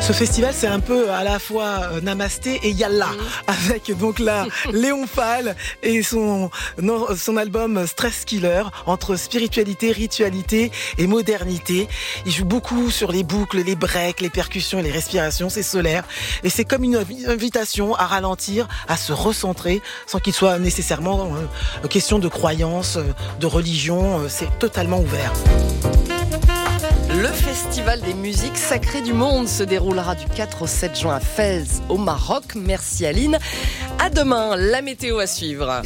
Ce festival, c'est un peu à la fois Namasté et Yalla, avec donc là Léon Fall et son album Stress Killer, entre spiritualité, ritualité et modernité. Il joue beaucoup sur les boucles, les breaks, les percussions et les respirations, c'est solaire. Et c'est comme une invitation à ralentir, à se recentrer, sans qu'il soit nécessairement question de croyance, de religion, c'est totalement ouvert. Le Festival des musiques sacrées du monde se déroulera du 4 au 7 juin à Fès, au Maroc. Merci Aline. À demain, la météo à suivre.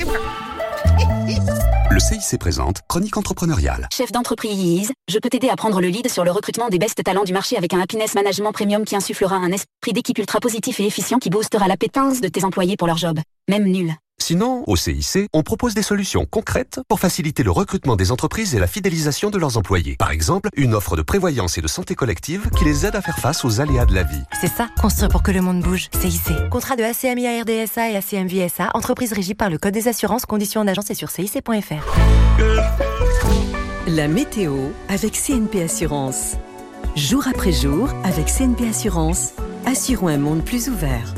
Le CIC présente Chronique entrepreneuriale. Chef d'entreprise, je peux t'aider à prendre le lead sur le recrutement des best talents du marché avec un Happiness Management Premium qui insufflera un esprit d'équipe ultra positif et efficient qui boostera l'appétence de tes employés pour leur job, même nul. Sinon, au CIC, on propose des solutions concrètes pour faciliter le recrutement des entreprises et la fidélisation de leurs employés. Par exemple, une offre de prévoyance et de santé collective qui les aide à faire face aux aléas de la vie. C'est ça, construire pour que le monde bouge. CIC. Contrat de ACMI RDSA et ACMV SA, entreprise régie par le Code des assurances, conditions d'agence et sur cic.fr. La météo avec CNP Assurance. Jour après jour, avec CNP Assurance, assurons un monde plus ouvert.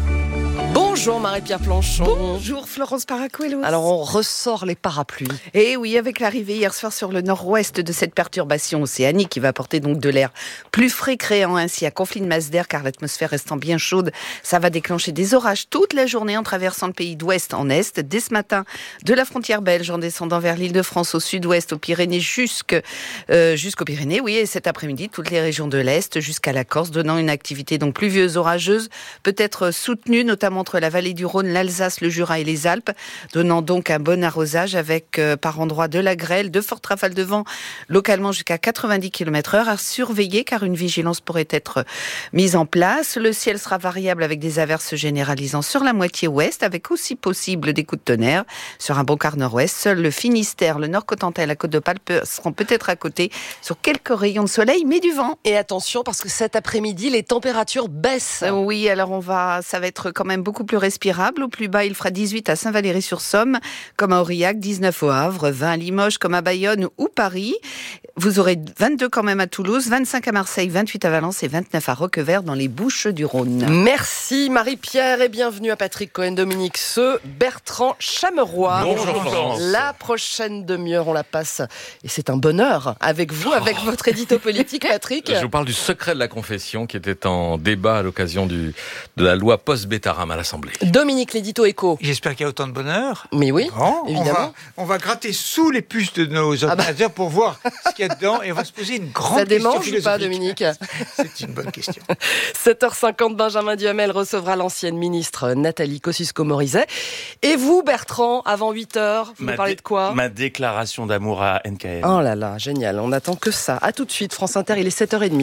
Bonjour Marie-Pierre Planchon. Bonjour Florence Paracuelos. Alors on ressort les parapluies. Et oui, avec l'arrivée hier soir sur le nord-ouest de cette perturbation océanique qui va apporter donc de l'air plus frais, créant ainsi un conflit de masse d'air car l'atmosphère restant bien chaude, ça va déclencher des orages toute la journée en traversant le pays d'ouest en est. Dès ce matin, de la frontière belge en descendant vers l'Île-de-France au sud-ouest, aux Pyrénées jusqu'aux Pyrénées, oui, et cet après-midi, toutes les régions de l'est jusqu'à la Corse, donnant une activité donc pluvieuse, orageuse, peut-être soutenue, notamment entre la vallée du Rhône, l'Alsace, le Jura et les Alpes, donnant donc un bon arrosage avec par endroits de la grêle, de fortes rafales de vent, localement jusqu'à 90 km/h, à surveiller car une vigilance pourrait être mise en place. Le ciel sera variable avec des averses généralisant sur la moitié ouest, avec aussi possible des coups de tonnerre sur un bon quart nord-ouest. Seul le Finistère, le Nord-Cotentin et la Côte d'Opale seront peut-être à côté sur quelques rayons de soleil, mais du vent. Et attention parce que cet après-midi, les températures baissent. Oui, alors ça va être quand même beaucoup plus respirable. Au plus bas, il fera 18 à Saint-Valery-sur-Somme, comme à Aurillac, 19 au Havre, 20 à Limoges, comme à Bayonne ou Paris. Vous aurez 22 quand même à Toulouse, 25 à Marseille, 28 à Valence et 29 à Roquevert dans les Bouches-du-Rhône. Merci Marie-Pierre et bienvenue à Patrick Cohen-Dominique Seux, Bertrand Chameroy. Bonjour Florence. La prochaine demi-heure, on la passe, et c'est un bonheur, avec vous, avec votre édito politique, Patrick. Je vous parle du secret de la confession qui était en débat à l'occasion de la loi post-Bétarame à l'Assemblée. Dominique, l'édito écho. J'espère qu'il y a autant de bonheur. Mais oui, bon, évidemment. On va gratter sous les puces de nos ordinateurs pour voir ce qu'il y a dedans et on va se poser une grande question philosophique. Ça démange ou pas, Dominique? C'est une bonne question. 7h50, Benjamin Duhamel recevra l'ancienne ministre Nathalie Kosciusko-Morizet. Et vous, Bertrand, avant 8h, vous nous parlez de quoi? Ma déclaration d'amour à NKM. Oh là là, génial, on n'attend que ça. À tout de suite, France Inter, il est 7h30.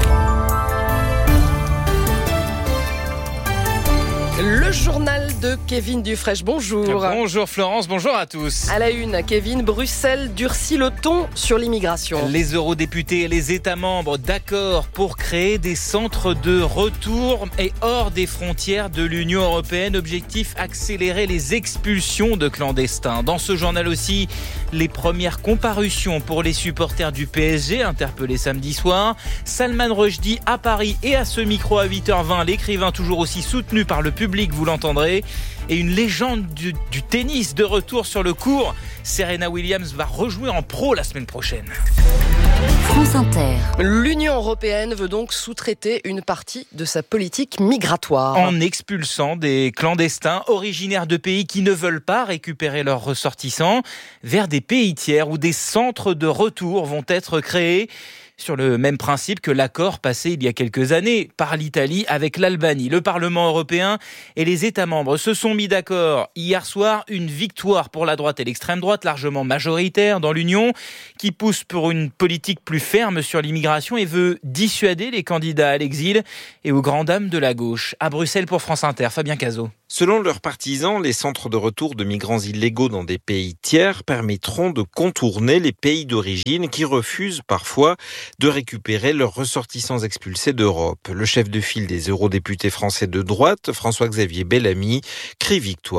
Le journal de Kevin Dufresne, bonjour. Bonjour Florence, bonjour à tous. À la une, Kevin, Bruxelles durcit le ton sur l'immigration. Les eurodéputés et les États membres d'accord pour créer des centres de retour et hors des frontières de l'Union européenne. Objectif, accélérer les expulsions de clandestins. Dans ce journal aussi, les premières comparutions pour les supporters du PSG interpellés samedi soir. Salman Rushdie à Paris et à ce micro à 8h20, l'écrivain toujours aussi soutenu par le public, vous l'entendrez, et une légende du tennis de retour sur le court. Serena Williams va rejouer en pro la semaine prochaine. France Inter. L'Union européenne veut donc sous-traiter une partie de sa politique migratoire. En expulsant des clandestins originaires de pays qui ne veulent pas récupérer leurs ressortissants vers des pays tiers où des centres de retour vont être créés. Sur le même principe que l'accord passé il y a quelques années par l'Italie avec l'Albanie. Le Parlement européen et les États membres se sont mis d'accord hier soir. Une victoire pour la droite et l'extrême droite, largement majoritaire dans l'Union, qui pousse pour une politique plus ferme sur l'immigration et veut dissuader les candidats à l'exil et aux grandes dames de la gauche. À Bruxelles pour France Inter, Fabien Cazot. Selon leurs partisans, les centres de retour de migrants illégaux dans des pays tiers permettront de contourner les pays d'origine qui refusent parfois de récupérer leurs ressortissants expulsés d'Europe. Le chef de file des eurodéputés français de droite, François-Xavier Bellamy, crie victoire.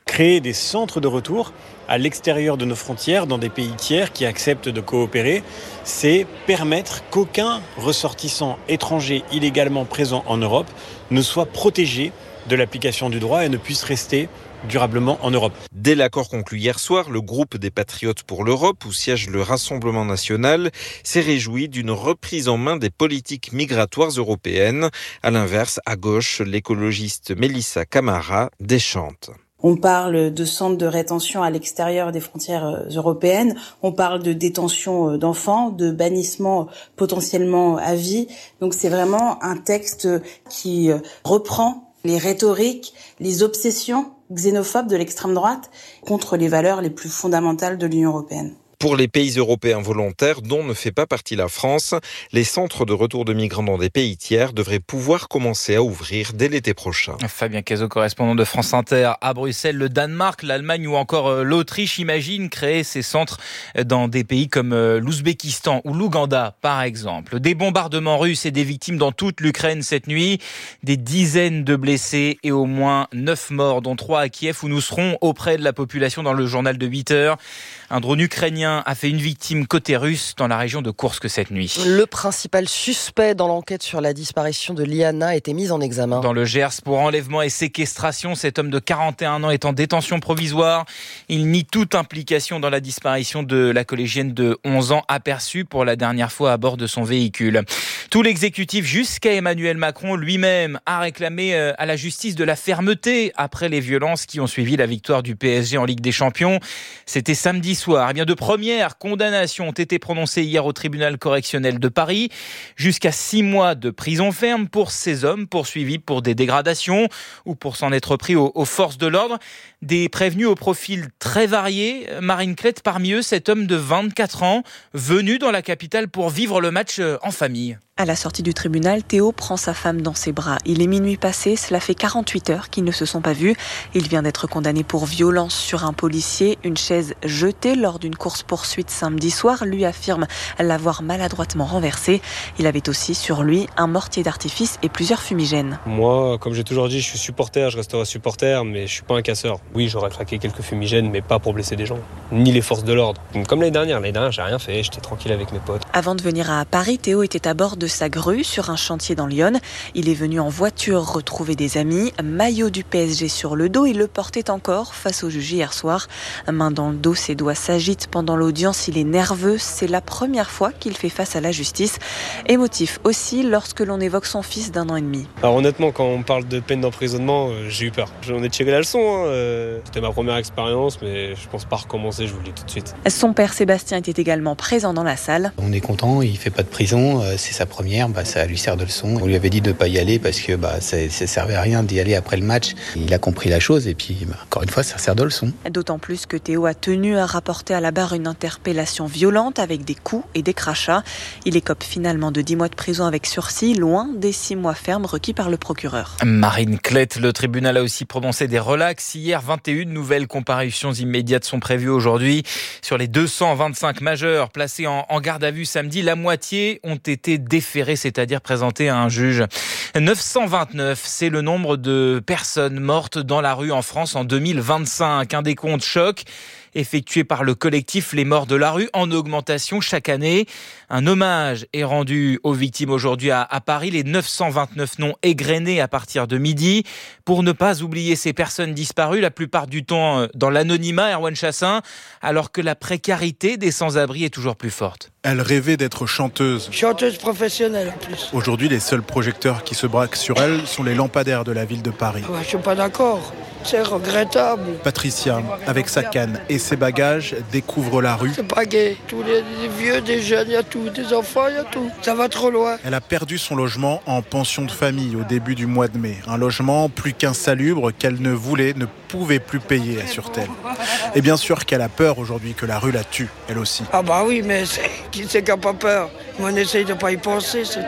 Créer des centres de retour à l'extérieur de nos frontières, dans des pays tiers qui acceptent de coopérer, c'est permettre qu'aucun ressortissant étranger illégalement présent en Europe ne soit protégé de l'application du droit et ne puisse rester durablement en Europe. Dès l'accord conclu hier soir, le groupe des Patriotes pour l'Europe, où siège le Rassemblement national, s'est réjoui d'une reprise en main des politiques migratoires européennes. À l'inverse, à gauche, l'écologiste Mélissa Camara déchante. On parle de centres de rétention à l'extérieur des frontières européennes. On parle de détention d'enfants, de bannissement potentiellement à vie. Donc c'est vraiment un texte qui reprend les rhétoriques, les obsessions xénophobes de l'extrême droite contre les valeurs les plus fondamentales de l'Union européenne. Pour les pays européens volontaires, dont ne fait pas partie la France, les centres de retour de migrants dans des pays tiers devraient pouvoir commencer à ouvrir dès l'été prochain. Fabien Cazot, correspondant de France Inter à Bruxelles. Le Danemark, l'Allemagne ou encore l'Autriche imaginent créer ces centres dans des pays comme l'Ouzbékistan ou l'Ouganda, par exemple. Des bombardements russes et des victimes dans toute l'Ukraine cette nuit. Des dizaines de blessés et au moins 9 morts, dont 3 à Kiev, où nous serons auprès de la population dans le journal de 8 heures. Un drone ukrainien a fait une victime côté russe dans la région de Koursk cette nuit. Le principal suspect dans l'enquête sur la disparition de Liana a été mis en examen. Dans le Gers, pour enlèvement et séquestration, cet homme de 41 ans est en détention provisoire. Il nie toute implication dans la disparition de la collégienne de 11 ans aperçue pour la dernière fois à bord de son véhicule. Tout l'exécutif, jusqu'à Emmanuel Macron lui-même, a réclamé à la justice de la fermeté après les violences qui ont suivi la victoire du PSG en Ligue des Champions. C'était samedi soir. Eh bien, de premières condamnations ont été prononcées hier au tribunal correctionnel de Paris. Jusqu'à 6 mois de prison ferme pour ces hommes poursuivis pour des dégradations ou pour s'en être pris aux forces de l'ordre. Des prévenus au profil très varié. Marine Klett, parmi eux, cet homme de 24 ans, venu dans la capitale pour vivre le match en famille. À la sortie du tribunal, Théo prend sa femme dans ses bras. Il est minuit passé, cela fait 48 heures qu'ils ne se sont pas vus. Il vient d'être condamné pour violence sur un policier. Une chaise jetée lors d'une course-poursuite samedi soir lui affirme l'avoir maladroitement renversé. Il avait aussi sur lui un mortier d'artifice et plusieurs fumigènes. Moi, comme j'ai toujours dit, je suis supporter, je resterai supporter, mais je suis pas un casseur. Oui, j'aurais craqué quelques fumigènes, mais pas pour blesser des gens, ni les forces de l'ordre. Comme l'année dernière, j'ai rien fait, j'étais tranquille avec mes potes. Avant de venir à Paris, Théo était à bord de sa grue sur un chantier dans l'Yonne. Il est venu en voiture retrouver des amis, maillot du PSG sur le dos. Il le portait encore face au juge hier soir. Main dans le dos, ses doigts s'agitent pendant l'audience. Il est nerveux. C'est la première fois qu'il fait face à la justice. Émotif aussi lorsque l'on évoque son fils d'1 an et demi. Alors honnêtement, quand on parle de peine d'emprisonnement, j'ai eu peur. J'en ai tiré la leçon. C'était ma première expérience, mais je pense pas recommencer, je vous le dis tout de suite. Son père Sébastien était également présent dans la salle. On est content, il fait pas de prison, c'est sa première, ça lui sert de leçon. On lui avait dit de ne pas y aller parce que ça servait à rien d'y aller après le match. Il a compris la chose et puis encore une fois ça sert de leçon. D'autant plus que Théo a tenu à rapporter à la barre une interpellation violente avec des coups et des crachats. Il écope finalement de 10 mois de prison avec sursis, loin des 6 mois fermes requis par le procureur. Marine Klett, le tribunal a aussi prononcé des relax. Hier, 21 nouvelles comparutions immédiates sont prévues aujourd'hui. Sur les 225 majeurs placés en garde à vue samedi, la moitié ont été déférés, c'est-à-dire présentés à un juge. 929, c'est le nombre de personnes mortes dans la rue en France en 2025. Un décompte choc effectué par le collectif Les Morts de la Rue, en augmentation chaque année. Un hommage est rendu aux victimes aujourd'hui à Paris. Les 929 noms égrenés à partir de midi. Pour ne pas oublier ces personnes disparues, la plupart du temps dans l'anonymat, Erwan Chassin, alors que la précarité des sans-abri est toujours plus forte. Elle rêvait d'être chanteuse. Chanteuse professionnelle en plus. Aujourd'hui, les seuls projecteurs qui se braquent sur elle sont les lampadaires de la ville de Paris. Je suis pas d'accord. C'est regrettable. Patricia, avec sa canne et ses bagages, découvre la rue. C'est pas gay. Tous les vieux, des jeunes, il y a tout. Des enfants, il y a tout. Ça va trop loin. Elle a perdu son logement en pension de famille au début du mois de mai. Un logement plus qu'insalubre qu'elle ne pouvait plus payer, assure-t-elle. Et bien sûr qu'elle a peur aujourd'hui que la rue la tue, elle aussi. Ah bah oui, mais qui c'est qui n'a pas peur? On essaye de pas y penser, c'est tout.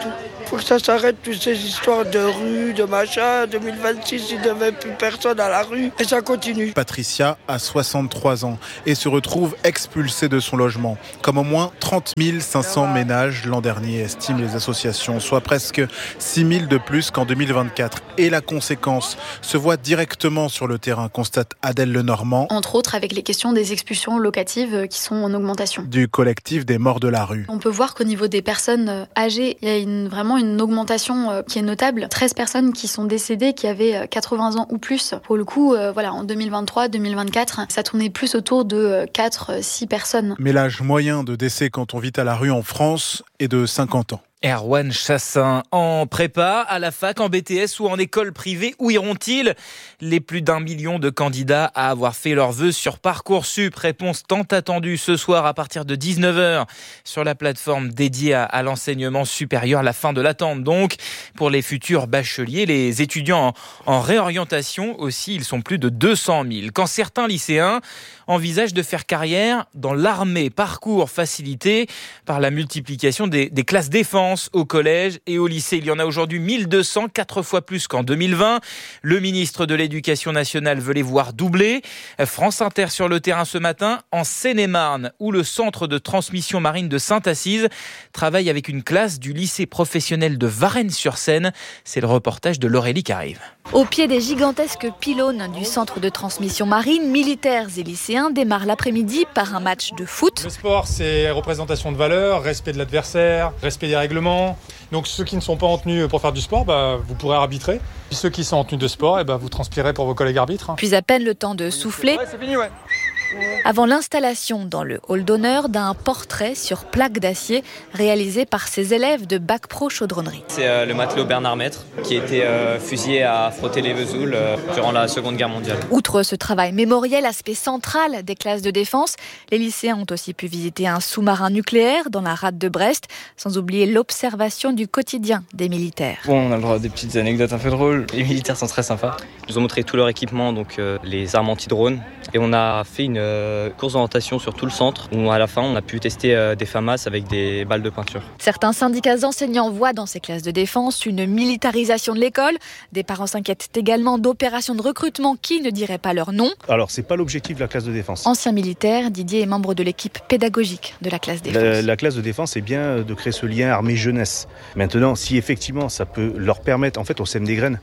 Faut que ça s'arrête, toutes ces histoires de rue, de machin. 2026, il n'y avait plus personne à la rue et ça continue. Patricia a 63 ans et se retrouve expulsée de son logement, comme au moins 30 500 ménages l'an dernier, estiment les associations, soit presque 6 000 de plus qu'en 2024. Et la conséquence se voit directement sur le terrain, constate Adèle Lenormand. Entre autres avec les questions des expulsions locatives qui sont en augmentation. Du collectif des morts de la rue. On peut voir qu'au niveau des personnes âgées, il y a vraiment une augmentation qui est notable. 13 personnes qui sont décédées, qui avaient 80 ans ou plus. Pour le coup, en 2023-2024, ça tournait plus autour de 4-6 personnes. Mais l'âge moyen de décès quand on vit à la rue en France est de 50 ans. Erwan Chassin, en prépa, à la fac, en BTS ou en école privée, où iront-ils ? Les plus d'1 million de candidats à avoir fait leurs vœux sur Parcoursup. Réponse tant attendue ce soir à partir de 19h sur la plateforme dédiée à l'enseignement supérieur. La fin de l'attente donc pour les futurs bacheliers. Les étudiants en réorientation aussi, ils sont plus de 200 000. Quand certains lycéens envisagent de faire carrière dans l'armée, parcours facilité par la multiplication des classes défense au collège et au lycée. Il y en a aujourd'hui 1200, 4 fois plus qu'en 2020. Le ministre de l'Éducation nationale veut les voir doubler. France Inter sur le terrain ce matin, en Seine-et-Marne, où le centre de transmission marine de Sainte-Assise travaille avec une classe du lycée professionnel de Varennes-sur-Seine. C'est le reportage de Laurélie Carive. Au pied des gigantesques pylônes du centre de transmission marine, militaires et lycéens démarrent l'après-midi par un match de foot. Le sport, c'est représentation de valeurs, respect de l'adversaire, respect des règlements. Donc ceux qui ne sont pas en tenue pour faire du sport, vous pourrez arbitrer. Puis ceux qui sont en tenue de sport, vous transpirez pour vos collègues arbitres. Puis à peine le temps de souffler. Ouais, c'est fini, ouais. Avant l'installation dans le hall d'honneur d'un portrait sur plaque d'acier réalisé par ses élèves de Bac Pro Chaudronnerie. C'est le matelot Bernard Maître qui a été fusillé à frotter les Vesoul durant la Seconde Guerre mondiale. Outre ce travail mémoriel, aspect central des classes de défense, les lycéens ont aussi pu visiter un sous-marin nucléaire dans la rade de Brest, sans oublier l'observation du quotidien des militaires. Bon, on a le droit à des petites anecdotes un peu drôles. Les militaires sont très sympas. Ils nous ont montré tout leur équipement, donc les armes anti-drones. Et on a fait une course d'orientation sur tout le centre où à la fin on a pu tester des FAMAS avec des balles de peinture. Certains syndicats enseignants voient dans ces classes de défense une militarisation de l'école. Des parents s'inquiètent également d'opérations de recrutement qui ne diraient pas leur nom. Alors c'est pas l'objectif de la classe de défense. Ancien militaire, Didier est membre de l'équipe pédagogique de la classe défense. La classe de défense, c'est bien de créer ce lien armée-jeunesse. Maintenant, si effectivement ça peut leur permettre, en fait on sème des graines.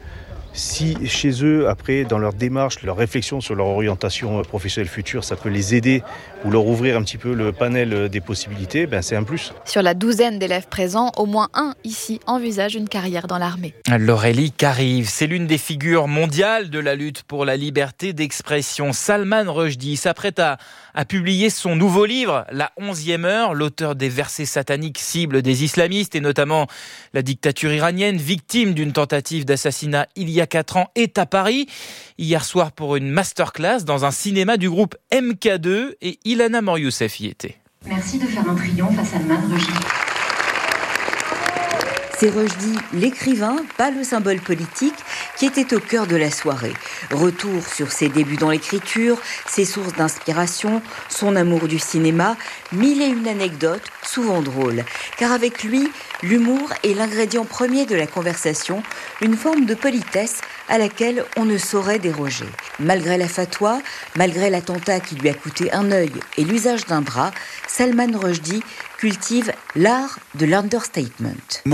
Si chez eux, après, dans leur démarche, leur réflexion sur leur orientation professionnelle future, ça peut les aider ou leur ouvrir un petit peu le panel des possibilités, c'est un plus. Sur la douzaine d'élèves présents, au moins un ici envisage une carrière dans l'armée. Laurélie Carive, c'est l'une des figures mondiales de la lutte pour la liberté d'expression. Salman Rushdie s'apprête à publier son nouveau livre, La 11e heure. L'auteur des versets sataniques cible des islamistes et notamment la dictature iranienne, victime d'une tentative d'assassinat il y a 4 ans, est à Paris. Hier soir pour une masterclass dans un cinéma du groupe MK2 et Ilana Morioussef y était. Merci de faire un triomphe à Salman Rushdie. C'est Rushdie, l'écrivain, pas le symbole politique, qui était au cœur de la soirée. Retour sur ses débuts dans l'écriture, ses sources d'inspiration, son amour du cinéma, 1001 anecdotes, souvent drôles. Car avec lui, l'humour est l'ingrédient premier de la conversation, une forme de politesse à laquelle on ne saurait déroger. Malgré la fatwa, malgré l'attentat qui lui a coûté un œil et l'usage d'un bras, Salman Rushdie cultive l'art de l'understatement.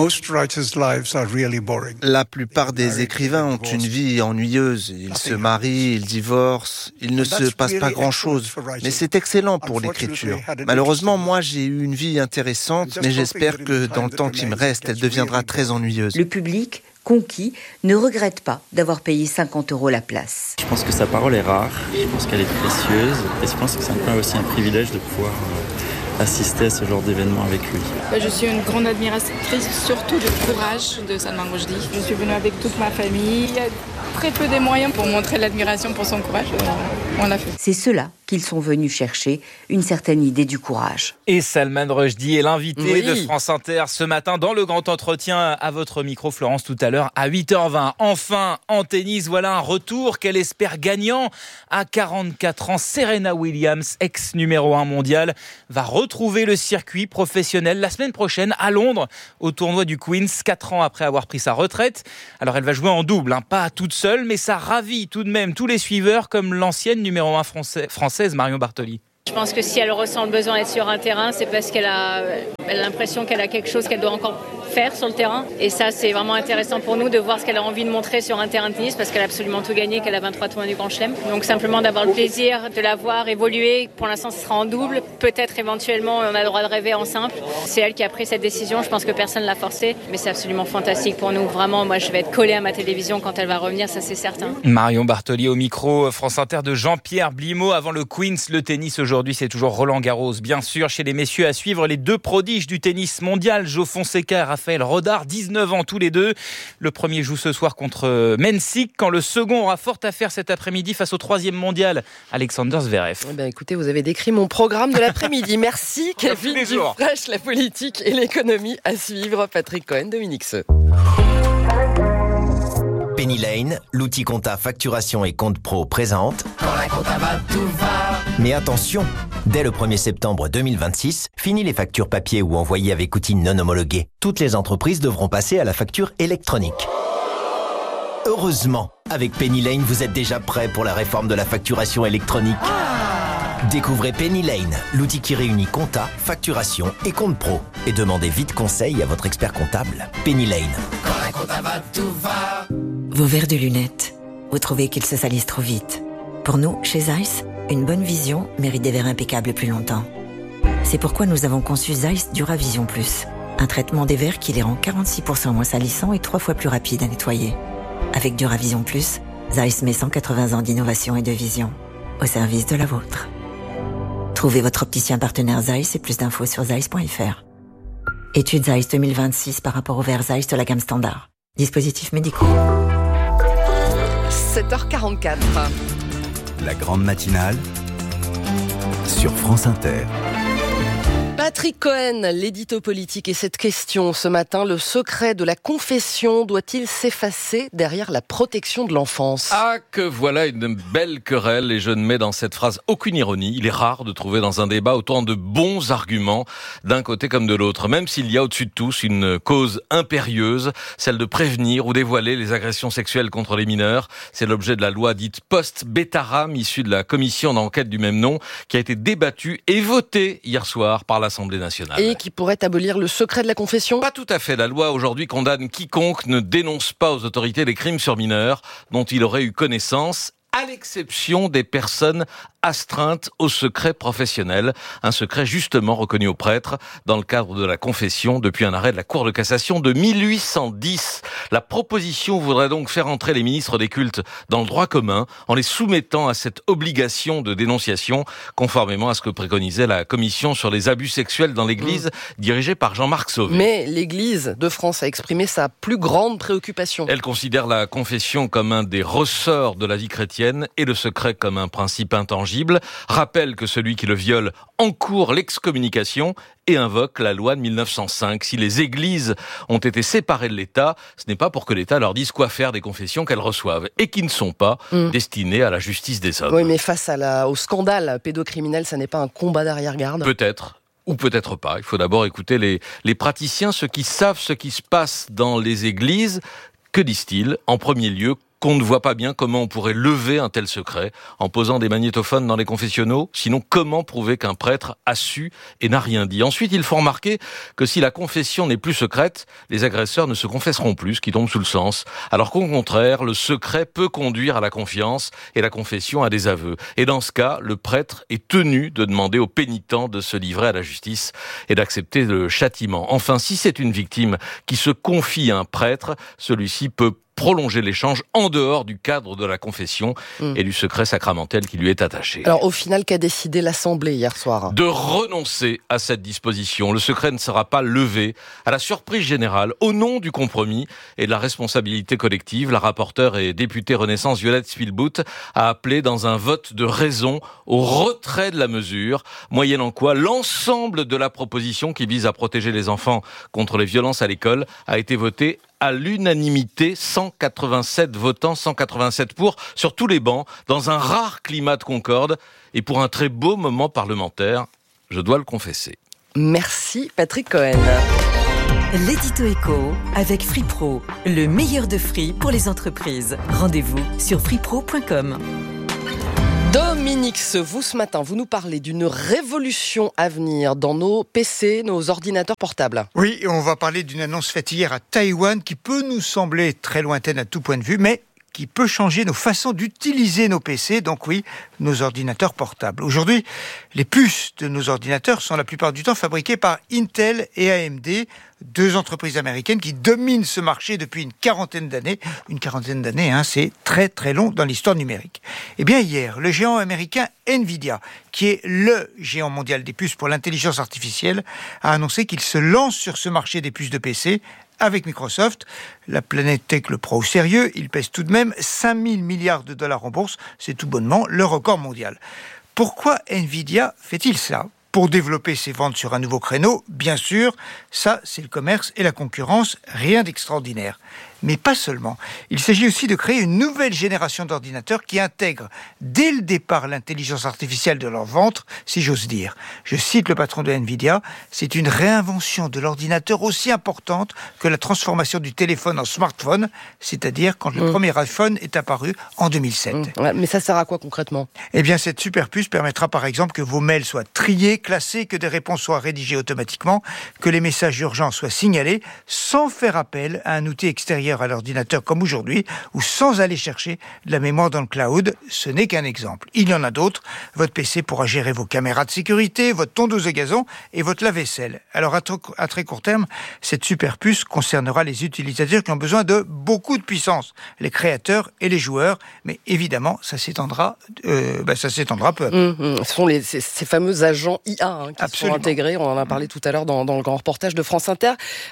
La plupart des écrivains ont une vie ennuyeuse. Ils se marient, ils divorcent, il ne se passe pas grand-chose. Mais c'est excellent pour l'écriture. Malheureusement, moi, j'ai eu une vie intéressante, mais j'espère que dans le temps qui me reste, elle deviendra très ennuyeuse. Le public, conquis, ne regrette pas d'avoir payé 50 € la place. Je pense que sa parole est rare, je pense qu'elle est précieuse, et je pense que c'est aussi un privilège de pouvoir assister à ce genre d'événement avec lui. Je suis une grande admiratrice, surtout du courage de Salman Rushdie. Je suis venue avec toute ma famille. Il y a très peu de moyens pour montrer l'admiration pour son courage. On l'a fait. C'est cela qu'ils sont venus chercher une certaine idée du courage. Et Salman Rushdie est l'invité de France Inter ce matin dans le grand entretien à votre micro, Florence, tout à l'heure à 8h20. Enfin, en tennis, voilà un retour qu'elle espère gagnant. À 44 ans, Serena Williams, ex-numéro 1 mondial, va retrouver le circuit professionnel la semaine prochaine à Londres, au tournoi du Queen's, 4 ans après avoir pris sa retraite. Alors elle va jouer en double, pas toute seule, mais ça ravit tout de même tous les suiveurs, comme l'ancienne numéro 1 française Marion Bartoli. Je pense que si elle ressent le besoin d'être sur un terrain, c'est parce qu'elle a l'impression qu'elle a quelque chose qu'elle doit encore faire sur le terrain. Et ça, c'est vraiment intéressant pour nous de voir ce qu'elle a envie de montrer sur un terrain de tennis, parce qu'elle a absolument tout gagné, qu'elle a 23 tournois du Grand Chelem. Donc simplement d'avoir le plaisir de la voir évoluer. Pour l'instant, ce sera en double. Peut-être éventuellement, on a le droit de rêver en simple. C'est elle qui a pris cette décision. Je pense que personne ne l'a forcée. Mais c'est absolument fantastique pour nous. Vraiment, moi, je vais être collée à ma télévision quand elle va revenir, ça c'est certain. Marion Bartoli au micro, France Inter de Jean-Pierre Blimaud. Avant le Queen's, le tennis aujourd'hui, c'est toujours Roland Garros. Bien sûr, chez les messieurs, à suivre les deux prodiges du tennis mondial, Jo Fonseca et Raphaël Rodard, 19 ans tous les deux. Le premier joue ce soir contre Mensik, quand le second aura fort à faire cet après-midi face au 3e mondial, Alexander Zverev. Écoutez, vous avez décrit mon programme de l'après-midi. Merci, Kevin Dufresne, la politique et l'économie à suivre. Patrick Cohen, Dominique Seux. Penny Lane, l'outil compta facturation et compte pro présente. Quand la compta va, tout va. Mais attention, dès le 1er septembre 2026, fini les factures papier ou envoyées avec outils non homologués. Toutes les entreprises devront passer à la facture électronique. Heureusement, avec Penny Lane, vous êtes déjà prêt pour la réforme de la facturation électronique. Découvrez Penny Lane, l'outil qui réunit compta, facturation et compte pro. Et demandez vite conseil à votre expert comptable. Penny Lane. Quand la compta va, tout va. Vos verres de lunettes, vous trouvez qu'ils se salissent trop vite. Pour nous, chez Zeiss, une bonne vision mérite des verres impeccables plus longtemps. C'est pourquoi nous avons conçu Zeiss Duravision Plus, un traitement des verres qui les rend 46% moins salissants et 3 fois plus rapides à nettoyer. Avec Duravision Plus, Zeiss met 180 ans d'innovation et de vision au service de la vôtre. Trouvez votre opticien partenaire Zeiss et plus d'infos sur zeiss.fr. Étude Zeiss 2026 par rapport aux verres Zeiss de la gamme standard. Dispositifs médicaux. 7h44. La grande matinale sur France Inter. Patrick Cohen, l'édito politique, et cette question ce matin, le secret de la confession doit-il s'effacer derrière la protection de l'enfance ? Ah, que voilà une belle querelle, et je ne mets dans cette phrase aucune ironie. Il est rare de trouver dans un débat autant de bons arguments d'un côté comme de l'autre, même s'il y a au-dessus de tous une cause impérieuse, celle de prévenir ou dévoiler les agressions sexuelles contre les mineurs. C'est l'objet de la loi dite post-Betaram, issue de la commission d'enquête du même nom, qui a été débattue et votée hier soir par l'Assemblée nationale. Et qui pourrait abolir le secret de la confession ? Pas tout à fait. La loi aujourd'hui condamne quiconque ne dénonce pas aux autorités les crimes sur mineurs dont il aurait eu connaissance, à l'exception des personnes astreintes au secret professionnel, un secret justement reconnu aux prêtres dans le cadre de la confession depuis un arrêt de la Cour de cassation de 1810. La proposition voudrait donc faire entrer les ministres des cultes dans le droit commun en les soumettant à cette obligation de dénonciation, conformément à ce que préconisait la commission sur les abus sexuels dans l'Église, dirigée par Jean-Marc Sauvé. Mais l'Église de France a exprimé sa plus grande préoccupation. Elle considère la confession comme un des ressorts de la vie chrétienne et le secret comme un principe intangible. Rappelle que celui qui le viole encourt l'excommunication et invoque la loi de 1905. Si les églises ont été séparées de l'État, ce n'est pas pour que l'État leur dise quoi faire des confessions qu'elles reçoivent et qui ne sont pas destinées à la justice des hommes. Oui, mais face au scandale pédocriminel, ça n'est pas un combat d'arrière-garde ? Peut-être. Ou peut-être pas. Il faut d'abord écouter les praticiens, ceux qui savent ce qui se passe dans les églises. Que disent-ils ? En premier lieu, qu'on ne voit pas bien comment on pourrait lever un tel secret en posant des magnétophones dans les confessionnaux. Sinon, comment prouver qu'un prêtre a su et n'a rien dit ? Ensuite, il faut remarquer que si la confession n'est plus secrète, les agresseurs ne se confesseront plus, ce qui tombe sous le sens. Alors qu'au contraire, le secret peut conduire à la confiance et la confession à des aveux. Et dans ce cas, le prêtre est tenu de demander aux pénitents de se livrer à la justice et d'accepter le châtiment. Enfin, si c'est une victime qui se confie à un prêtre, celui-ci peut prolonger l'échange en dehors du cadre de la confession et du secret sacramentel qui lui est attaché. Alors au final, qu'a décidé l'Assemblée hier soir ? De renoncer à cette disposition. Le secret ne sera pas levé. À la surprise générale, au nom du compromis et de la responsabilité collective, la rapporteure et députée Renaissance Violette Spielbout a appelé dans un vote de raison au retrait de la mesure, moyennant quoi l'ensemble de la proposition qui vise à protéger les enfants contre les violences à l'école a été votée à l'unanimité, 187 votants, 187 pour, sur tous les bancs, dans un rare climat de concorde et pour un très beau moment parlementaire, je dois le confesser. Merci Patrick Cohen. L'édito éco avec Free Pro, le meilleur de Free pour les entreprises. Rendez-vous sur freepro.com. Dominique, vous ce matin, vous nous parlez d'une révolution à venir dans nos PC, nos ordinateurs portables. Oui, on va parler d'une annonce faite hier à Taïwan qui peut nous sembler très lointaine à tout point de vue, mais qui peut changer nos façons d'utiliser nos PC, donc oui, nos ordinateurs portables. Aujourd'hui, les puces de nos ordinateurs sont la plupart du temps fabriquées par Intel et AMD, deux entreprises américaines qui dominent ce marché depuis une quarantaine d'années. Une quarantaine d'années, c'est très très long dans l'histoire numérique. Eh bien hier, le géant américain Nvidia, qui est le géant mondial des puces pour l'intelligence artificielle, a annoncé qu'il se lance sur ce marché des puces de PC avec Microsoft. La planète tech le prend au sérieux, il pèse tout de même 5 000 milliards de dollars en bourse, c'est tout bonnement le record mondial. Pourquoi Nvidia fait-il ça ? Pour développer ses ventes sur un nouveau créneau, bien sûr, ça c'est le commerce et la concurrence, rien d'extraordinaire. Mais pas seulement. Il s'agit aussi de créer une nouvelle génération d'ordinateurs qui intègre dès le départ l'intelligence artificielle de leur ventre, si j'ose dire. Je cite le patron de Nvidia, c'est une réinvention de l'ordinateur aussi importante que la transformation du téléphone en smartphone, c'est-à-dire quand le premier iPhone est apparu en 2007. Mais ça sert à quoi concrètement ? Eh bien, cette super puce permettra par exemple que vos mails soient triés, classés, que des réponses soient rédigées automatiquement, que les messages urgents soient signalés, sans faire appel à un outil extérieur à l'ordinateur comme aujourd'hui, ou sans aller chercher de la mémoire dans le cloud. Ce n'est qu'un exemple. Il y en a d'autres. Votre PC pourra gérer vos caméras de sécurité, votre tondeuse de gazon et votre lave-vaisselle. Alors à très court terme, cette super puce concernera les utilisateurs qui ont besoin de beaucoup de puissance, les créateurs et les joueurs, mais évidemment, ça s'étendra peu à peu. Ce sont ces fameux agents IA qui sont intégrés. On en a parlé tout à l'heure dans le grand reportage de France Inter.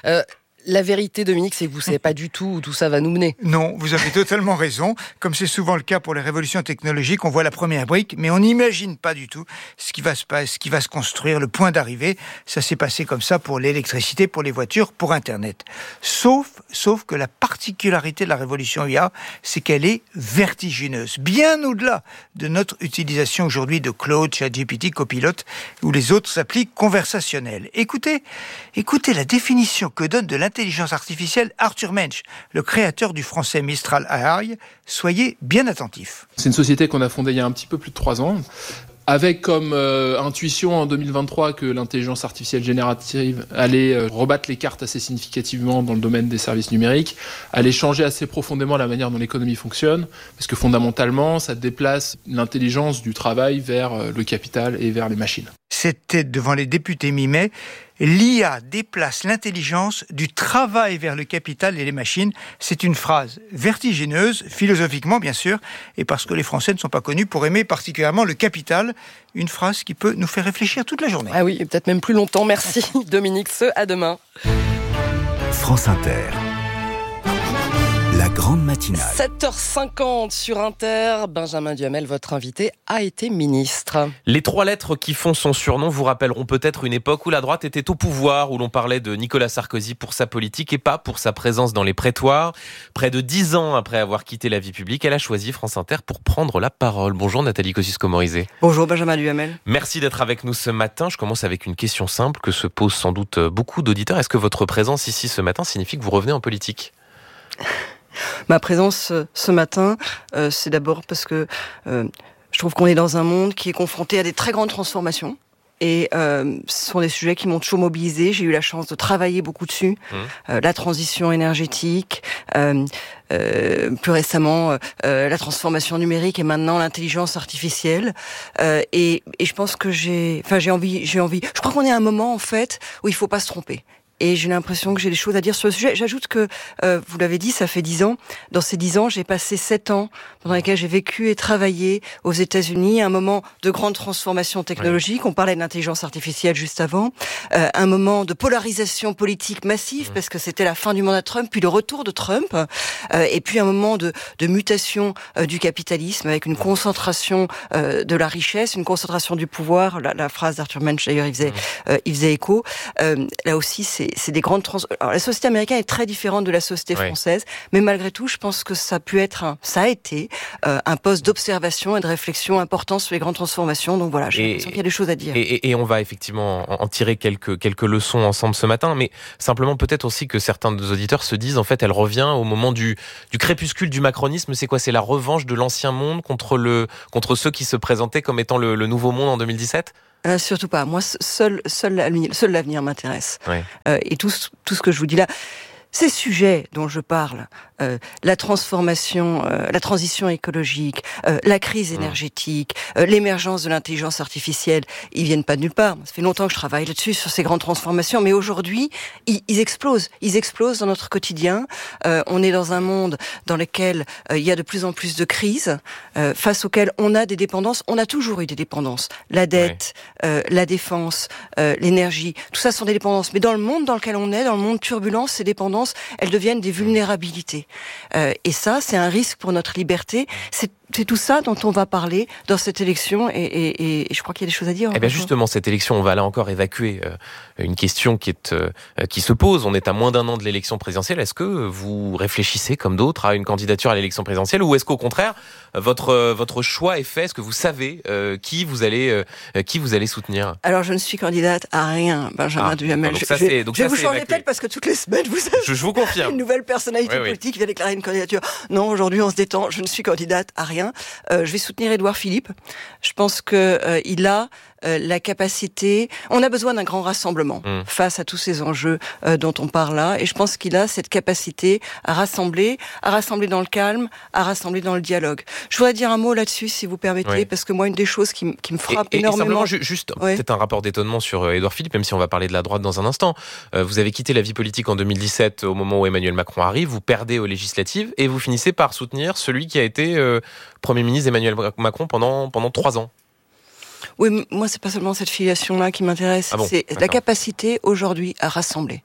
La vérité, Dominique, c'est que vous ne savez pas du tout où tout ça va nous mener. Non, vous avez totalement raison. Comme c'est souvent le cas pour les révolutions technologiques, on voit la première brique, mais on n'imagine pas du tout ce qui va se construire, le point d'arrivée. Ça s'est passé comme ça pour l'électricité, pour les voitures, pour Internet. Sauf que la particularité de la révolution IA, c'est qu'elle est vertigineuse. Bien au-delà de notre utilisation aujourd'hui de Claude, ChatGPT, Copilot ou les autres applis conversationnelles. Écoutez la définition que donne de l'intelligence artificielle Arthur Mensch, le créateur du français Mistral AI. Soyez bien attentifs. C'est une société qu'on a fondée il y a un petit peu plus de 3 ans, avec comme intuition en 2023 que l'intelligence artificielle générative allait rebattre les cartes assez significativement dans le domaine des services numériques, allait changer assez profondément la manière dont l'économie fonctionne, parce que fondamentalement, ça déplace l'intelligence du travail vers le capital et vers les machines. C'était devant les députés mi-mai. L'IA déplace l'intelligence du travail vers le capital et les machines. C'est une phrase vertigineuse, philosophiquement bien sûr, et parce que les Français ne sont pas connus pour aimer particulièrement le capital. Une phrase qui peut nous faire réfléchir toute la journée. Ah oui, et peut-être même plus longtemps. Merci Dominique, à demain. France Inter. La grande matinale. 7h50 sur Inter. Benjamin Duhamel, votre invité, a été ministre. Les 3 lettres qui font son surnom vous rappelleront peut-être une époque où la droite était au pouvoir, où l'on parlait de Nicolas Sarkozy pour sa politique et pas pour sa présence dans les prétoires. Près de 10 ans après avoir quitté la vie publique, elle a choisi France Inter pour prendre la parole. Bonjour Nathalie Kosciusko-Morizet. Bonjour Benjamin Duhamel. Merci d'être avec nous ce matin. Je commence avec une question simple que se posent sans doute beaucoup d'auditeurs. Est-ce que votre présence ici ce matin signifie que vous revenez en politique ? Ma présence ce matin, c'est d'abord parce que je trouve qu'on est dans un monde qui est confronté à des très grandes transformations. Et ce sont des sujets qui m'ont toujours mobilisée. J'ai eu la chance de travailler beaucoup dessus. La transition énergétique, plus récemment la transformation numérique et maintenant l'intelligence artificielle. Et je pense que j'ai envie. Je crois qu'on est à un moment en fait où il faut pas se tromper. Et j'ai l'impression que j'ai des choses à dire sur le sujet. J'ajoute que, vous l'avez dit, ça fait 10 ans. Dans ces 10 ans, j'ai passé 7 ans pendant lesquels j'ai vécu et travaillé aux États-Unis. Un moment de grande transformation technologique. On parlait d'intelligence artificielle juste avant. Un moment de polarisation politique massive parce que c'était la fin du mandat de Trump, puis le retour de Trump. Et puis un moment de mutation du capitalisme avec une concentration de la richesse, une concentration du pouvoir. La phrase d'Arthur Mensch, d'ailleurs, il faisait écho. Là aussi, c'est des grandes Alors, la société américaine est très différente de la société française, mais malgré tout, je pense que ça a été un poste d'observation et de réflexion important sur les grandes transformations. Donc voilà, j'ai l'impression qu'il y a des choses à dire. Et on va effectivement en tirer quelques leçons ensemble ce matin, mais simplement peut-être aussi que certains de nos auditeurs se disent, en fait, elle revient au moment du crépuscule du macronisme. C'est quoi? C'est la revanche de l'ancien monde contre ceux qui se présentaient comme étant le nouveau monde en 2017? Surtout pas. Moi, seul l'avenir m'intéresse. Et tout ce que je vous dis là, ces sujets dont je parle, la transformation, la transition écologique, la crise énergétique, l'émergence de l'intelligence artificielle, ils viennent pas de nulle part. Ça fait longtemps que je travaille là-dessus, sur ces grandes transformations, mais aujourd'hui, ils explosent. Ils explosent dans notre quotidien. On est dans un monde dans lequel il y a de plus en plus de crises, face auxquelles on a des dépendances. On a toujours eu des dépendances. La dette, la défense, l'énergie, tout ça sont des dépendances. Mais dans le monde dans lequel on est, dans le monde turbulent, ces dépendances, elles deviennent des vulnérabilités. Et ça, c'est un risque pour notre liberté. C'est tout ça dont on va parler dans cette élection et je crois qu'il y a des choses à dire. Eh bien justement, cette élection, on va là encore évacuer une question qui se pose. On est à moins d'un an de l'élection présidentielle. Est-ce que vous réfléchissez, comme d'autres, à une candidature à l'élection présidentielle ou est-ce qu'au contraire, votre choix est fait? Est-ce que vous savez qui vous allez soutenir? Alors, je ne suis candidate à rien, Benjamin Duhamel. Donc je vais vous changer peut-être parce que toutes les semaines, vous avez je vous confirme. Une nouvelle personnalité politique qui vient déclarer une candidature. Non, aujourd'hui, on se détend. Je ne suis candidate à rien. Je vais soutenir Édouard Philippe. Je pense que il a la capacité. On a besoin d'un grand rassemblement face à tous ces enjeux dont on parle là, et je pense qu'il a cette capacité à rassembler dans le calme, à rassembler dans le dialogue. Je voudrais dire un mot là-dessus, si vous permettez, parce que moi, une des choses qui me frappe énormément. Et juste peut-être un rapport d'étonnement sur Édouard Philippe, même si on va parler de la droite dans un instant. Vous avez quitté la vie politique en 2017 au moment où Emmanuel Macron arrive. Vous perdez aux législatives et vous finissez par soutenir celui qui a été Premier ministre Emmanuel Macron pendant 3 ans. Oui, moi, c'est pas seulement cette filiation-là qui m'intéresse, c'est la capacité aujourd'hui à rassembler.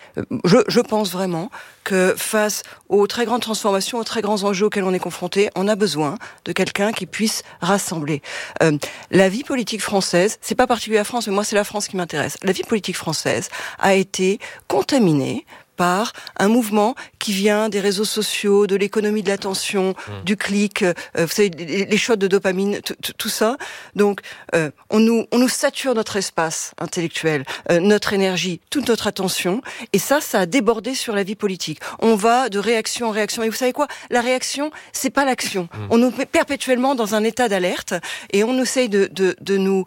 Je pense vraiment que face aux très grandes transformations, aux très grands enjeux auxquels on est confronté, on a besoin de quelqu'un qui puisse rassembler. La vie politique française, c'est pas particulier à la France, mais moi, c'est la France qui m'intéresse. La vie politique française a été contaminée par un mouvement qui vient des réseaux sociaux, de l'économie de l'attention, du clic, vous savez, les shots de dopamine, tout ça. Donc, on nous sature notre espace intellectuel, notre énergie, toute notre attention, et ça a débordé sur la vie politique. On va de réaction en réaction, et vous savez quoi? La réaction, c'est pas l'action. On nous met perpétuellement dans un état d'alerte, et on essaye de nous...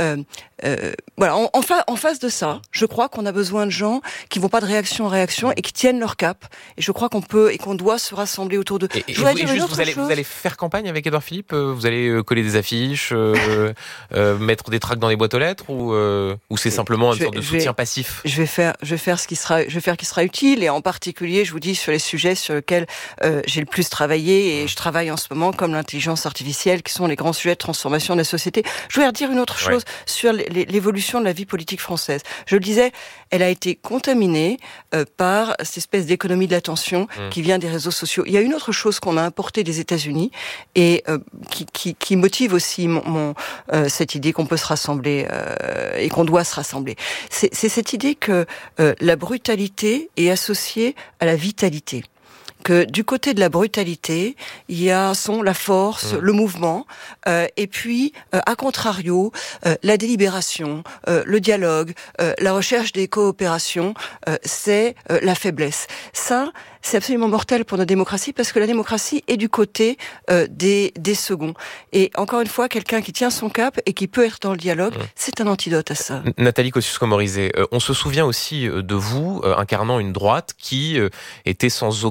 voilà, en face de ça, je crois qu'on a besoin de gens qui vont pas de réaction en réaction et qui tiennent leur cap. Et je crois qu'on peut et qu'on doit se rassembler autour de. Vous allez faire campagne avec Édouard Philippe? Vous allez coller des affiches, mettre des tracts dans les boîtes aux lettres, ou c'est simplement une sorte de soutien passif? Je vais faire ce qui sera utile, et en particulier, je vous dis, sur les sujets sur lesquels j'ai le plus travaillé, et je travaille en ce moment, comme l'intelligence artificielle, qui sont les grands sujets de transformation de la société. Je voulais redire une autre chose sur l'évolution de la vie politique française. Je le disais, elle a été contaminée par cette espèce d'économie de l'attention qui vient des réseaux sociaux. Il y a une autre chose qu'on a importée des États-Unis et qui motive aussi cette idée qu'on peut se rassembler et qu'on doit se rassembler. C'est cette idée que la brutalité est associée à la vitalité. Que du côté de la brutalité, il y a la force, le mouvement, et puis, à contrario, la délibération, le dialogue, la recherche des coopérations, c'est la faiblesse. Ça, c'est absolument mortel pour notre démocratie, parce que la démocratie est du côté des seconds. Et encore une fois, quelqu'un qui tient son cap et qui peut être dans le dialogue, c'est un antidote à ça. Nathalie Kosciusko-Morizet, on se souvient aussi de vous incarnant une droite qui était sans aucun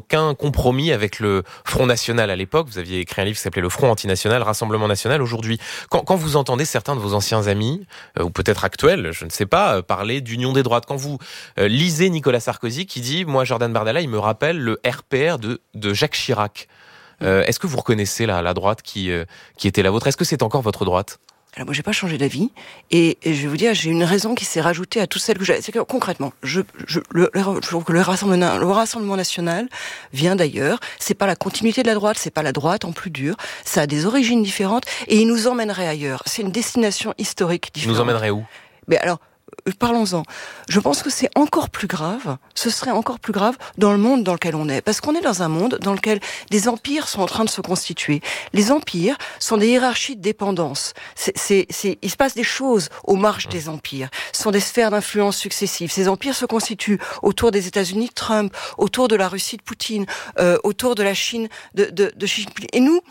compromis avec le Front National à l'époque. Vous aviez écrit un livre qui s'appelait Le Front Antinational, Rassemblement National. Aujourd'hui, quand vous entendez certains de vos anciens amis, ou peut-être actuels, je ne sais pas, parler d'union des droites, quand vous lisez Nicolas Sarkozy qui dit « Moi, Jordan Bardella, il me rappelle le RPR de Jacques Chirac ». Est-ce que vous reconnaissez la droite qui était la vôtre ? Est-ce que c'est encore votre droite ? Alors moi, j'ai pas changé d'avis, et je vais vous dire, j'ai une raison qui s'est rajoutée à toutes celles que j'ai. C'est que concrètement, je trouve que le Rassemblement National vient d'ailleurs. C'est pas la continuité de la droite, c'est pas la droite en plus dure. Ça a des origines différentes, et il nous emmènerait ailleurs. C'est une destination historique différente. Il nous emmènerait où ? Mais alors, parlons-en. Je pense que c'est encore plus grave, ce serait encore plus grave dans le monde dans lequel on est. Parce qu'on est dans un monde dans lequel des empires sont en train de se constituer. Les empires sont des hiérarchies de dépendance. Il se passe des choses aux marges des empires. Ce sont des sphères d'influence successives. Ces empires se constituent autour des États-Unis de Trump, autour de la Russie de Poutine, autour de la Chine de Xi Jinping. Et nous,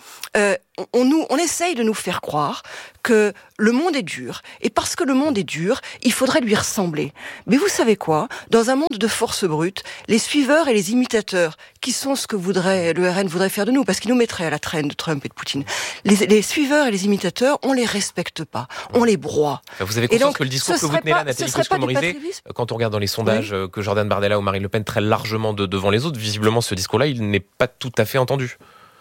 on essaye de nous faire croire que le monde est dur. Et parce que le monde est dur, il faudrait lui ressembler. Mais vous savez quoi ? Dans un monde de force brute, les suiveurs et les imitateurs, qui sont ce que le RN voudrait faire de nous, parce qu'ils nous mettraient à la traîne de Trump et de Poutine, les suiveurs et les imitateurs, on les respecte pas, on les broie. Vous avez conscience que le discours que vous tenez là, Nathalie Kosciusko-Morizet, quand on regarde dans les sondages que Jordan Bardella ou Marine Le Pen très largement devant les autres, visiblement ce discours-là, il n'est pas tout à fait entendu.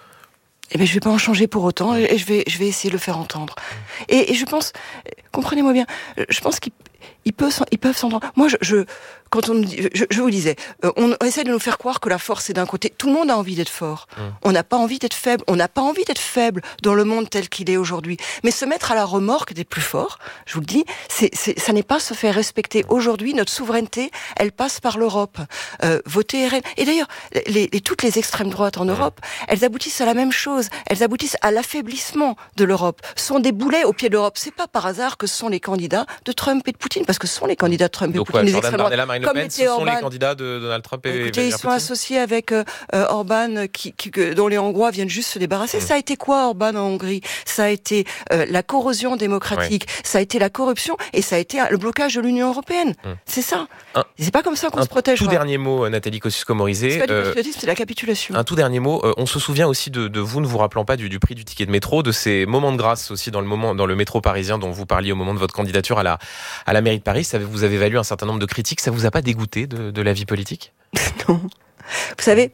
Eh bien, je vais pas en changer pour autant, et je vais essayer de le faire entendre. Et je pense, comprenez-moi bien, je pense qu'ils peuvent s'entendre. Moi, quand on nous dit, je vous disais, on essaie de nous faire croire que la force est d'un côté. Tout le monde a envie d'être fort. On n'a pas envie d'être faible. On n'a pas envie d'être faible dans le monde tel qu'il est aujourd'hui. Mais se mettre à la remorque des plus forts, je vous le dis, ça n'est pas se faire respecter. Aujourd'hui, notre souveraineté, elle passe par l'Europe. Voter RN. Et d'ailleurs, toutes les extrêmes droites en Europe, elles aboutissent à la même chose. Elles aboutissent à l'affaiblissement de l'Europe. Ce sont des boulets au pied de l'Europe. C'est pas par hasard que ce sont les candidats de Trump et de Poutine, parce que ce sont les candidats de Trump et de Poutine. Les extrêmes droites. Le Pen, ce sont les candidats de Donald Trump et écoutez, ils sont associés avec Orban, dont les Hongrois viennent juste se débarrasser. Ça a été quoi, Orban, en Hongrie ? Ça a été la corrosion démocratique, ça a été la corruption, et ça a été le blocage de l'Union européenne. C'est ça. C'est pas comme ça qu'on se protège. Tout dernier mot, Nathalie Kosciusko-Morizet. C'est la capitulation. Un tout dernier mot. On se souvient aussi de vous, ne vous rappelant pas du prix du ticket de métro, de ces moments de grâce aussi dans le métro parisien dont vous parliez au moment de votre candidature à la mairie de Paris. Ça vous avez valu un certain nombre de critiques. Ça vous a pas dégoûté de la vie politique ? Non. Vous savez,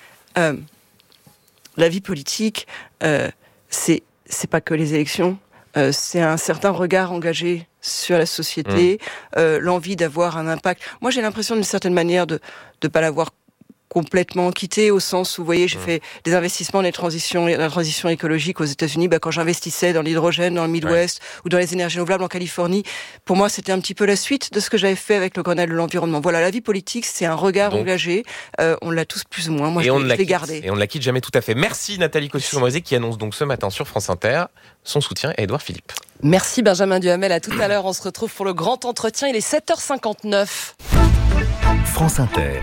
la vie politique, c'est pas que les élections. C'est un certain regard engagé sur la société, l'envie d'avoir un impact. Moi, j'ai l'impression d'une certaine manière de pas l'avoir complètement quitté, au sens où, vous voyez, j'ai fait des investissements dans la transition écologique aux États-Unis. Quand j'investissais dans l'hydrogène, dans le Midwest, ou dans les énergies renouvelables en Californie, pour moi, c'était un petit peu la suite de ce que j'avais fait avec le Grenelle de l'environnement. Voilà, la vie politique, c'est un regard engagé. On l'a tous plus ou moins. Moi, je l'ai gardé. Et on ne la quitte jamais tout à fait. Merci Nathalie Kosciusko-Morizet, qui annonce donc ce matin sur France Inter son soutien à Édouard Philippe. Merci Benjamin Duhamel. À tout à l'heure. On se retrouve pour le grand entretien. Il est 7h59. France Inter.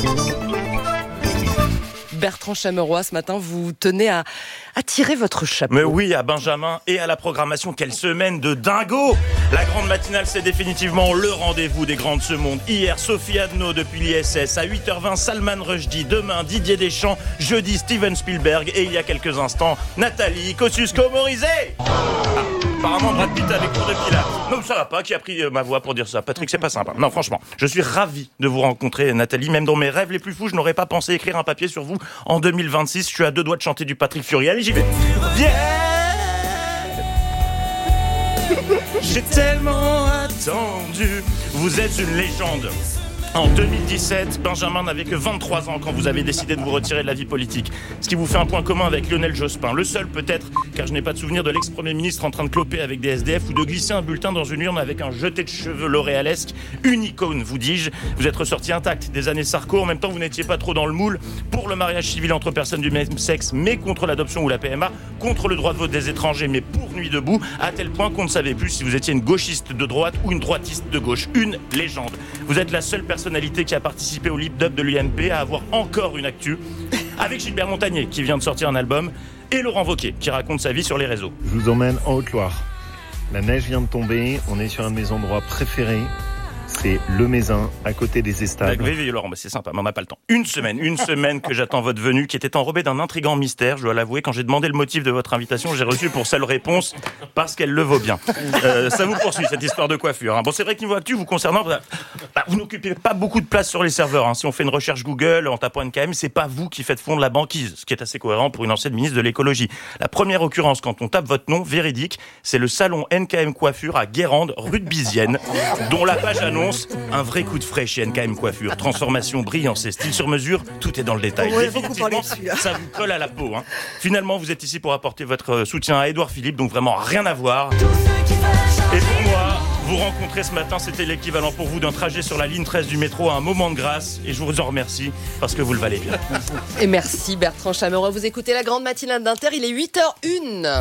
Bertrand Chameroy, ce matin, vous tenez à tirer votre chapeau. Mais oui, à Benjamin et à la programmation. Quelle semaine de dingo! La grande matinale, c'est définitivement le rendez-vous des grands de ce monde. Hier, Sophie Adno depuis l'ISS. À 8h20, Salman Rushdie. Demain, Didier Deschamps. Jeudi, Steven Spielberg. Et il y a quelques instants, Nathalie Kosciusko-Morizet. Apparemment, Brad Pitt avec cours de pilates. Non, ça va pas. Qui a pris ma voix pour dire ça? Patrick, c'est pas sympa. Non, franchement, je suis ravi de vous rencontrer, Nathalie. Même dans mes rêves les plus fous, je n'aurais pas pensé écrire un papier sur vous en 2026. Je suis à 2 doigts de chanter du Patrick Fiori. Allez, j'y vais. Viens. J'ai tellement attendu. Vous êtes une légende. En 2017, Benjamin n'avait que 23 ans quand vous avez décidé de vous retirer de la vie politique. Ce qui vous fait un point commun avec Lionel Jospin. Le seul peut-être, car je n'ai pas de souvenir de l'ex-premier ministre en train de cloper avec des SDF ou de glisser un bulletin dans une urne avec un jeté de cheveux l'oréalesque. Une icône, vous dis-je. Vous êtes ressorti intact des années Sarko. En même temps, vous n'étiez pas trop dans le moule pour le mariage civil entre personnes du même sexe, mais contre l'adoption ou la PMA, contre le droit de vote des étrangers, mais pour Nuit debout, à tel point qu'on ne savait plus si vous étiez une gauchiste de droite ou une droitiste de gauche. Une légende. Vous êtes la seule personnalité qui a participé au lip-dub de l'UMP à avoir encore une actu, avec Gilbert Montagnier qui vient de sortir un album, et Laurent Wauquiez qui raconte sa vie sur les réseaux. Je vous emmène en Haute-Loire. La neige vient de tomber, on est sur un de mes endroits préférés. c'est Le Mézin, à côté des Estables. Oui, Laurent, c'est sympa, mais on n'a pas le temps. Une semaine que j'attends votre venue, qui était enrobée d'un intrigant mystère, je dois l'avouer. Quand j'ai demandé le motif de votre invitation, j'ai reçu pour seule réponse, parce qu'elle le vaut bien. Ça vous poursuit, cette histoire de coiffure. Bon, c'est vrai que niveau actu, vous concernant, vous n'occupez pas beaucoup de place sur les serveurs. Si on fait une recherche Google en tapant NKM, c'est pas vous qui faites fondre la banquise, ce qui est assez cohérent pour une ancienne ministre de l'écologie. La première occurrence, quand on tape votre nom, véridique, c'est le salon NKM Coiffure à Guérande, rue de Bizienne, dont la page annonce un vrai coup de frais chez NKM Coiffure. Transformation, brillance et style sur mesure, tout est dans le détail. Définitivement, ça vous colle à la peau. Finalement, vous êtes ici pour apporter votre soutien à Édouard Philippe, donc vraiment rien à voir. Et pour moi, vous rencontrer ce matin, c'était l'équivalent pour vous d'un trajet sur la ligne 13 du métro à un moment de grâce. Et je vous en remercie parce que vous le valez bien. Et merci Bertrand Chameroy. Vous écoutez la grande matinale d'Inter, il est 8h01.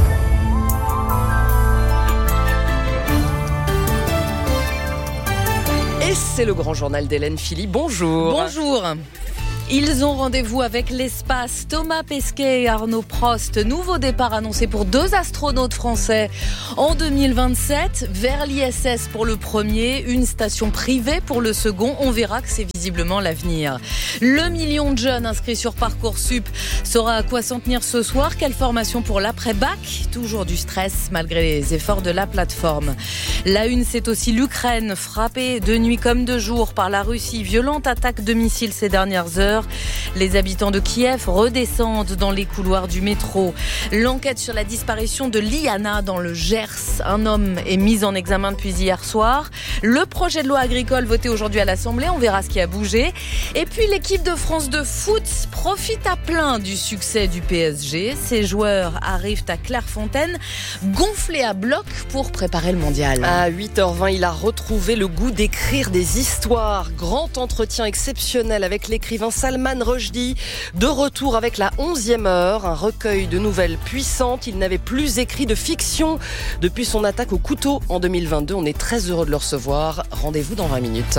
Et c'est le grand journal d'Hélène Philly. Bonjour. Bonjour. Ils ont rendez-vous avec l'espace. Thomas Pesquet et Arnaud Prost. Nouveau départ annoncé pour 2 astronautes français en 2027. Vers l'ISS pour le premier, une station privée pour le second. On verra que c'est visiblement l'avenir. Le million de jeunes inscrits sur Parcoursup saura à quoi s'en tenir ce soir. Quelle formation pour l'après-bac ? Toujours du stress malgré les efforts de la plateforme. La une, c'est aussi l'Ukraine, frappée de nuit comme de jour par la Russie. Violente attaque de missiles ces dernières heures. Les habitants de Kiev redescendent dans les couloirs du métro. L'enquête sur la disparition de Liana dans le Gers. Un homme est mis en examen depuis hier soir. Le projet de loi agricole voté aujourd'hui à l'Assemblée, on verra ce qui a bougé. Et puis l'équipe de France de foot profite à plein du succès du PSG. Ses joueurs arrivent à Clairefontaine, gonflés à bloc pour préparer le mondial. À 8h20, il a retrouvé le goût d'écrire des histoires. Grand entretien exceptionnel avec l'écrivain Salman Rushdie, de retour avec la 11e heure, un recueil de nouvelles puissantes. Il n'avait plus écrit de fiction depuis son attaque au couteau en 2022. On est très heureux de le recevoir. Rendez-vous dans 20 minutes.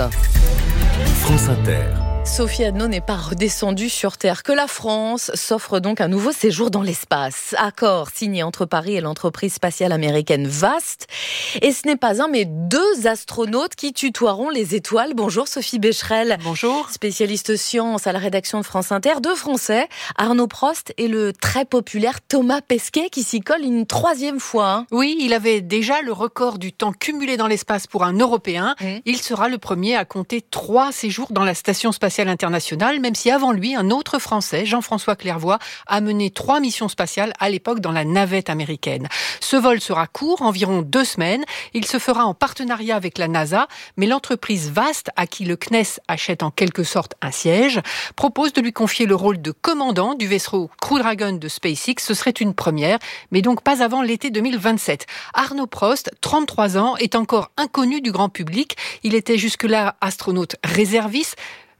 France Inter. Sophie Adno n'est pas redescendue sur Terre. Que la France s'offre donc un nouveau séjour dans l'espace. Accord signé entre Paris et l'entreprise spatiale américaine VAST. Et ce n'est pas un, mais 2 astronautes qui tutoieront les étoiles. Bonjour Sophie Becherel. Bonjour. Spécialiste sciences à la rédaction de France Inter. 2 Français, Arnaud Prost et le très populaire Thomas Pesquet qui s'y colle une 3e fois. Oui, il avait déjà le record du temps cumulé dans l'espace pour un Européen. Il sera le premier à compter 3 séjours dans la station spatiale internationale, même si avant lui, un autre Français, Jean-François Clairvoy, a mené 3 missions spatiales à l'époque dans la navette américaine. Ce vol sera court, environ 2 semaines. Il se fera en partenariat avec la NASA, mais l'entreprise VAST, à qui le CNES achète en quelque sorte un siège, propose de lui confier le rôle de commandant du vaisseau Crew Dragon de SpaceX. Ce serait une première, mais donc pas avant l'été 2027. Arnaud Prost, 33 ans, est encore inconnu du grand public. Il était jusque-là astronaute réserviste,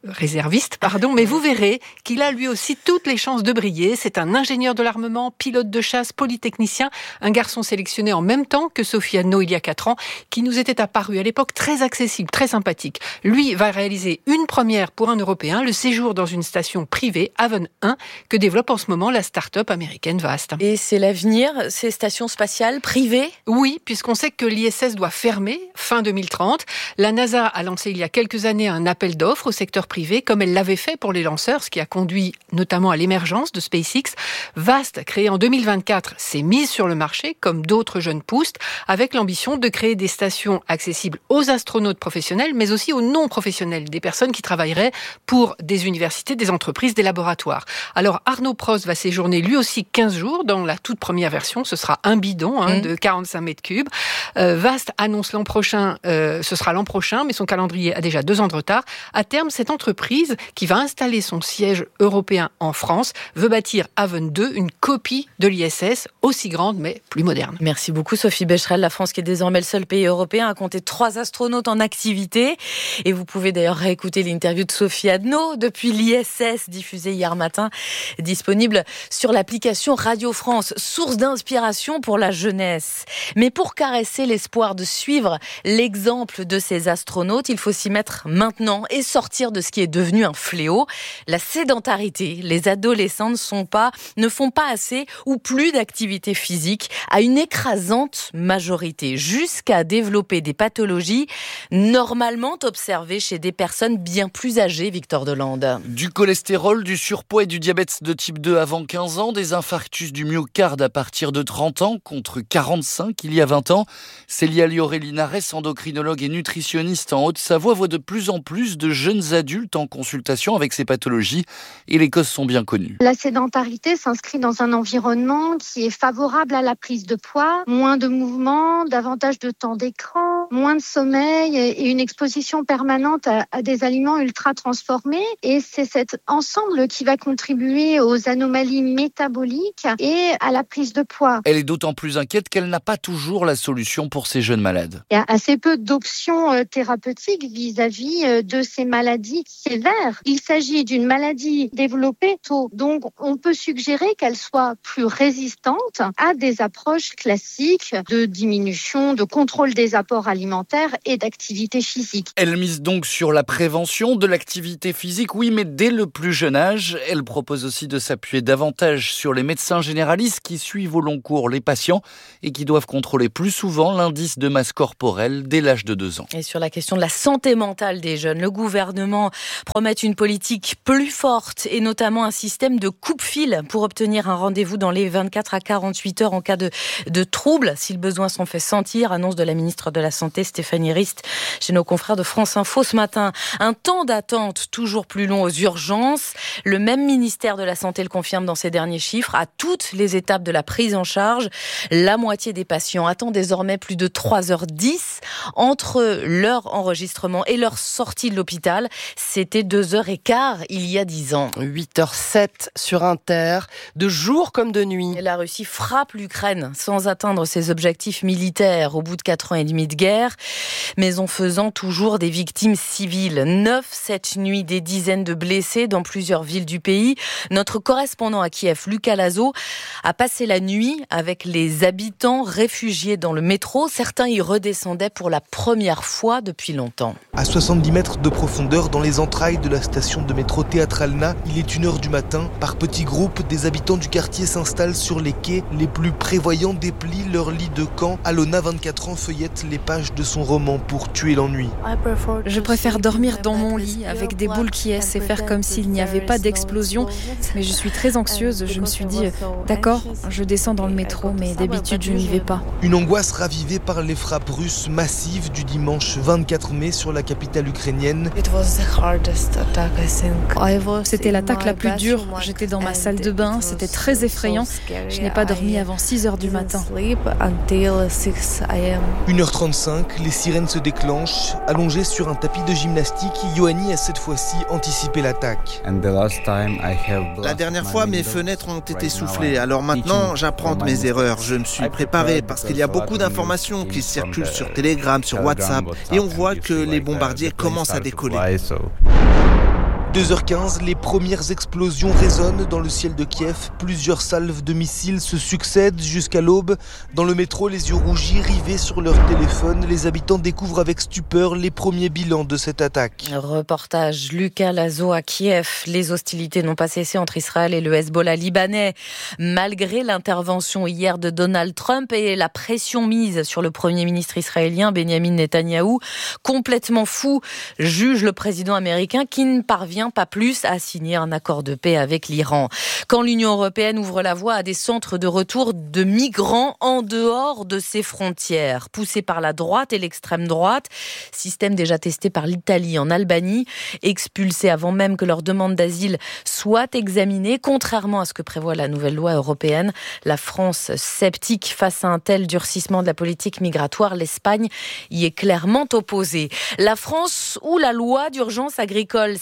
mais vous verrez qu'il a lui aussi toutes les chances de briller. C'est un ingénieur de l'armement, pilote de chasse, polytechnicien, un garçon sélectionné en même temps que Sophie Adno il y a 4 ans, qui nous était apparu à l'époque très accessible, très sympathique. Lui va réaliser une première pour un Européen, le séjour dans une station privée, Haven 1, que développe en ce moment la start-up américaine VAST. Et c'est l'avenir, ces stations spatiales privées ? Oui, puisqu'on sait que l'ISS doit fermer fin 2030. La NASA a lancé il y a quelques années un appel d'offres au secteur privé, comme elle l'avait fait pour les lanceurs, ce qui a conduit notamment à l'émergence de SpaceX. VAST, créé en 2024, s'est mise sur le marché, comme d'autres jeunes pousses, avec l'ambition de créer des stations accessibles aux astronautes professionnels, mais aussi aux non-professionnels, des personnes qui travailleraient pour des universités, des entreprises, des laboratoires. Alors Arnaud Prost va séjourner lui aussi 15 jours dans la toute première version. Ce sera un bidon de 45 mètres cubes. VAST annonce l'an prochain, ce sera l'an prochain, mais son calendrier a déjà 2 ans de retard. À terme, cette entreprise qui va installer son siège européen en France veut bâtir Haven 2, une copie de l'ISS aussi grande mais plus moderne. Merci beaucoup Sophie Becherel. La France qui est désormais le seul pays européen à compter 3 astronautes en activité. Et vous pouvez d'ailleurs réécouter l'interview de Sophie Adno depuis l'ISS diffusée hier matin, disponible sur l'application Radio France, source d'inspiration pour la jeunesse. Mais pour caresser l'espoir de suivre l'exemple de ces astronautes, il faut s'y mettre maintenant et sortir de ce qui est devenu un fléau, la sédentarité. Les adolescents ne font pas assez ou plus d'activité physique à une écrasante majorité, jusqu'à développer des pathologies normalement observées chez des personnes bien plus âgées, Victor Delande. Du cholestérol, du surpoids et du diabète de type 2 avant 15 ans, des infarctus du myocarde à partir de 30 ans contre 45 il y a 20 ans. Célia Liorelli Nares, endocrinologue et nutritionniste en Haute-Savoie, voit de plus en plus de jeunes adultes en consultation avec ces pathologies et les causes sont bien connues. La sédentarité s'inscrit dans un environnement qui est favorable à la prise de poids, moins de mouvements, davantage de temps d'écran, moins de sommeil et une exposition permanente à des aliments ultra transformés. Et c'est cet ensemble qui va contribuer aux anomalies métaboliques et à la prise de poids. Elle est d'autant plus inquiète qu'elle n'a pas toujours la solution pour ces jeunes malades. Il y a assez peu d'options thérapeutiques vis-à-vis de ces maladies sévères. Il s'agit d'une maladie développée tôt, donc on peut suggérer qu'elle soit plus résistante à des approches classiques de diminution, de contrôle des apports alimentaires et d'activité physique. Elle mise donc sur la prévention de l'activité physique, oui, mais dès le plus jeune âge. Elle propose aussi de s'appuyer davantage sur les médecins généralistes qui suivent au long cours les patients et qui doivent contrôler plus souvent l'indice de masse corporelle dès l'âge de 2 ans. Et sur la question de la santé mentale des jeunes, le gouvernement promet une politique plus forte et notamment un système de coupe-fil pour obtenir un rendez-vous dans les 24 à 48 heures en cas de troubles, si le besoin s'en fait sentir, annonce de la ministre de la Santé Stéphanie Rist chez nos confrères de France Info ce matin. Un temps d'attente toujours plus long aux urgences. Le même ministère de la Santé le confirme dans ses derniers chiffres. À toutes les étapes de la prise en charge, la moitié des patients attend désormais plus de 3h10 entre leur enregistrement et leur sortie de l'hôpital. C'était 2h15 il y a 10 ans. 8h07 sur Inter, de jour comme de nuit. La Russie frappe l'Ukraine sans atteindre ses objectifs militaires au bout de 4 ans et demi de guerre, mais en faisant toujours des victimes civiles. 9 cette nuit, des dizaines de blessés dans plusieurs villes du pays. Notre correspondant à Kiev, Lucas Lazo, a passé la nuit avec les habitants réfugiés dans le métro. Certains y redescendaient pour la première fois depuis longtemps. À 70 mètres de profondeur, dans les entrailles de la station de métro Teatralna, il est 1h du matin. Par petits groupes, des habitants du quartier s'installent sur les quais. Les plus prévoyants déplient leur lit de camp. Alona, 24 ans, feuillette les pages de son roman pour tuer l'ennui. Je préfère dormir dans mon lit avec des boules qui essaient et faire comme s'il n'y avait pas d'explosion. Mais je suis très anxieuse. Je me suis dit, d'accord, je descends dans le métro, mais d'habitude je n'y vais pas. Une angoisse ravivée par les frappes russes massives du dimanche 24 mai sur la capitale ukrainienne. C'était l'attaque la plus dure. J'étais dans ma salle de bain, c'était très effrayant. Je n'ai pas dormi avant 6h du matin. 1h35, les sirènes se déclenchent. Allongée sur un tapis de gymnastique, Ioanni a cette fois-ci anticipé l'attaque. La dernière fois, mes fenêtres ont été soufflées. Alors maintenant, j'apprends de mes erreurs. Je me suis préparé parce qu'il y a beaucoup d'informations qui circulent sur Telegram, sur WhatsApp. Et on voit que les bombardiers commencent à décoller. 2h15, les premières explosions résonnent dans le ciel de Kiev. Plusieurs salves de missiles se succèdent jusqu'à l'aube. Dans le métro, les yeux rougis, rivés sur leur téléphone, les habitants découvrent avec stupeur les premiers bilans de cette attaque. Reportage Lucas Lazo à Kiev. Les hostilités n'ont pas cessé entre Israël et le Hezbollah libanais. Malgré l'intervention hier de Donald Trump et la pression mise sur le Premier ministre israélien Benjamin Netanyahou, complètement fou, juge le président américain qui ne parvient pas plus à signer un accord de paix avec l'Iran. Quand l'Union européenne ouvre la voie à des centres de retour de migrants en dehors de ses frontières, poussés par la droite et l'extrême droite, système déjà testé par l'Italie en Albanie, expulsés avant même que leur demande d'asile soit examinée, contrairement à ce que prévoit la nouvelle loi européenne. La France, sceptique face à un tel durcissement de la politique migratoire, l'Espagne y est clairement opposée. La France, où la loi d'urgence agricole s'apprête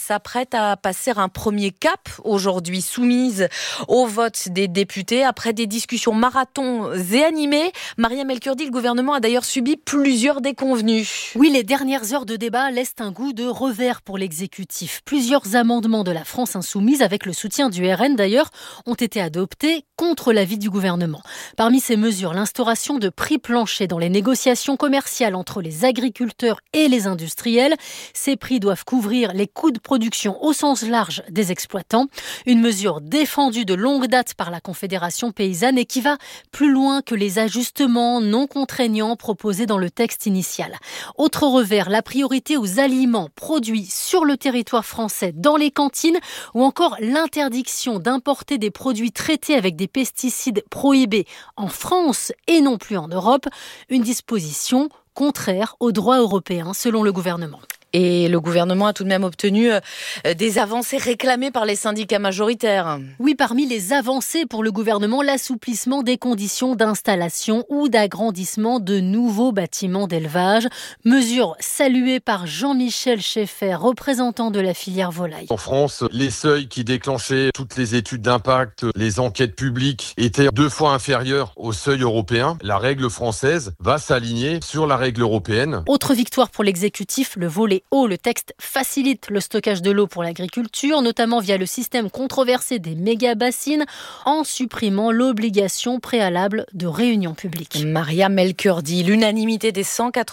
s'apprête à passer un premier cap aujourd'hui, soumise au vote des députés. Après des discussions marathons et animées, Mariam El Kurdi, le gouvernement a d'ailleurs subi plusieurs déconvenues. Oui, les dernières heures de débat laissent un goût de revers pour l'exécutif. Plusieurs amendements de la France insoumise, avec le soutien du RN d'ailleurs, ont été adoptés contre l'avis du gouvernement. Parmi ces mesures, l'instauration de prix planchers dans les négociations commerciales entre les agriculteurs et les industriels. Ces prix doivent couvrir les coûts de production au sens large des exploitants. Une mesure défendue de longue date par la Confédération paysanne et qui va plus loin que les ajustements non contraignants proposés dans le texte initial. Autre revers, la priorité aux aliments produits sur le territoire français dans les cantines ou encore l'interdiction d'importer des produits traités avec des pesticides prohibés en France et non plus en Europe. Une disposition contraire au droit européen selon le gouvernement. Et le gouvernement a tout de même obtenu des avancées réclamées par les syndicats majoritaires. Oui, parmi les avancées pour le gouvernement, l'assouplissement des conditions d'installation ou d'agrandissement de nouveaux bâtiments d'élevage. Mesure saluée par Jean-Michel Scheffer, représentant de la filière volaille. En France, les seuils qui déclenchaient toutes les études d'impact, les enquêtes publiques étaient 2 fois inférieurs aux seuils européens. La règle française va s'aligner sur la règle européenne. Autre victoire pour l'exécutif, le volet eau. Le texte facilite le stockage de l'eau pour l'agriculture, notamment via le système controversé des méga-bassines, en supprimant l'obligation préalable de réunion publique. Mariam El Kurdi, l'unanimité des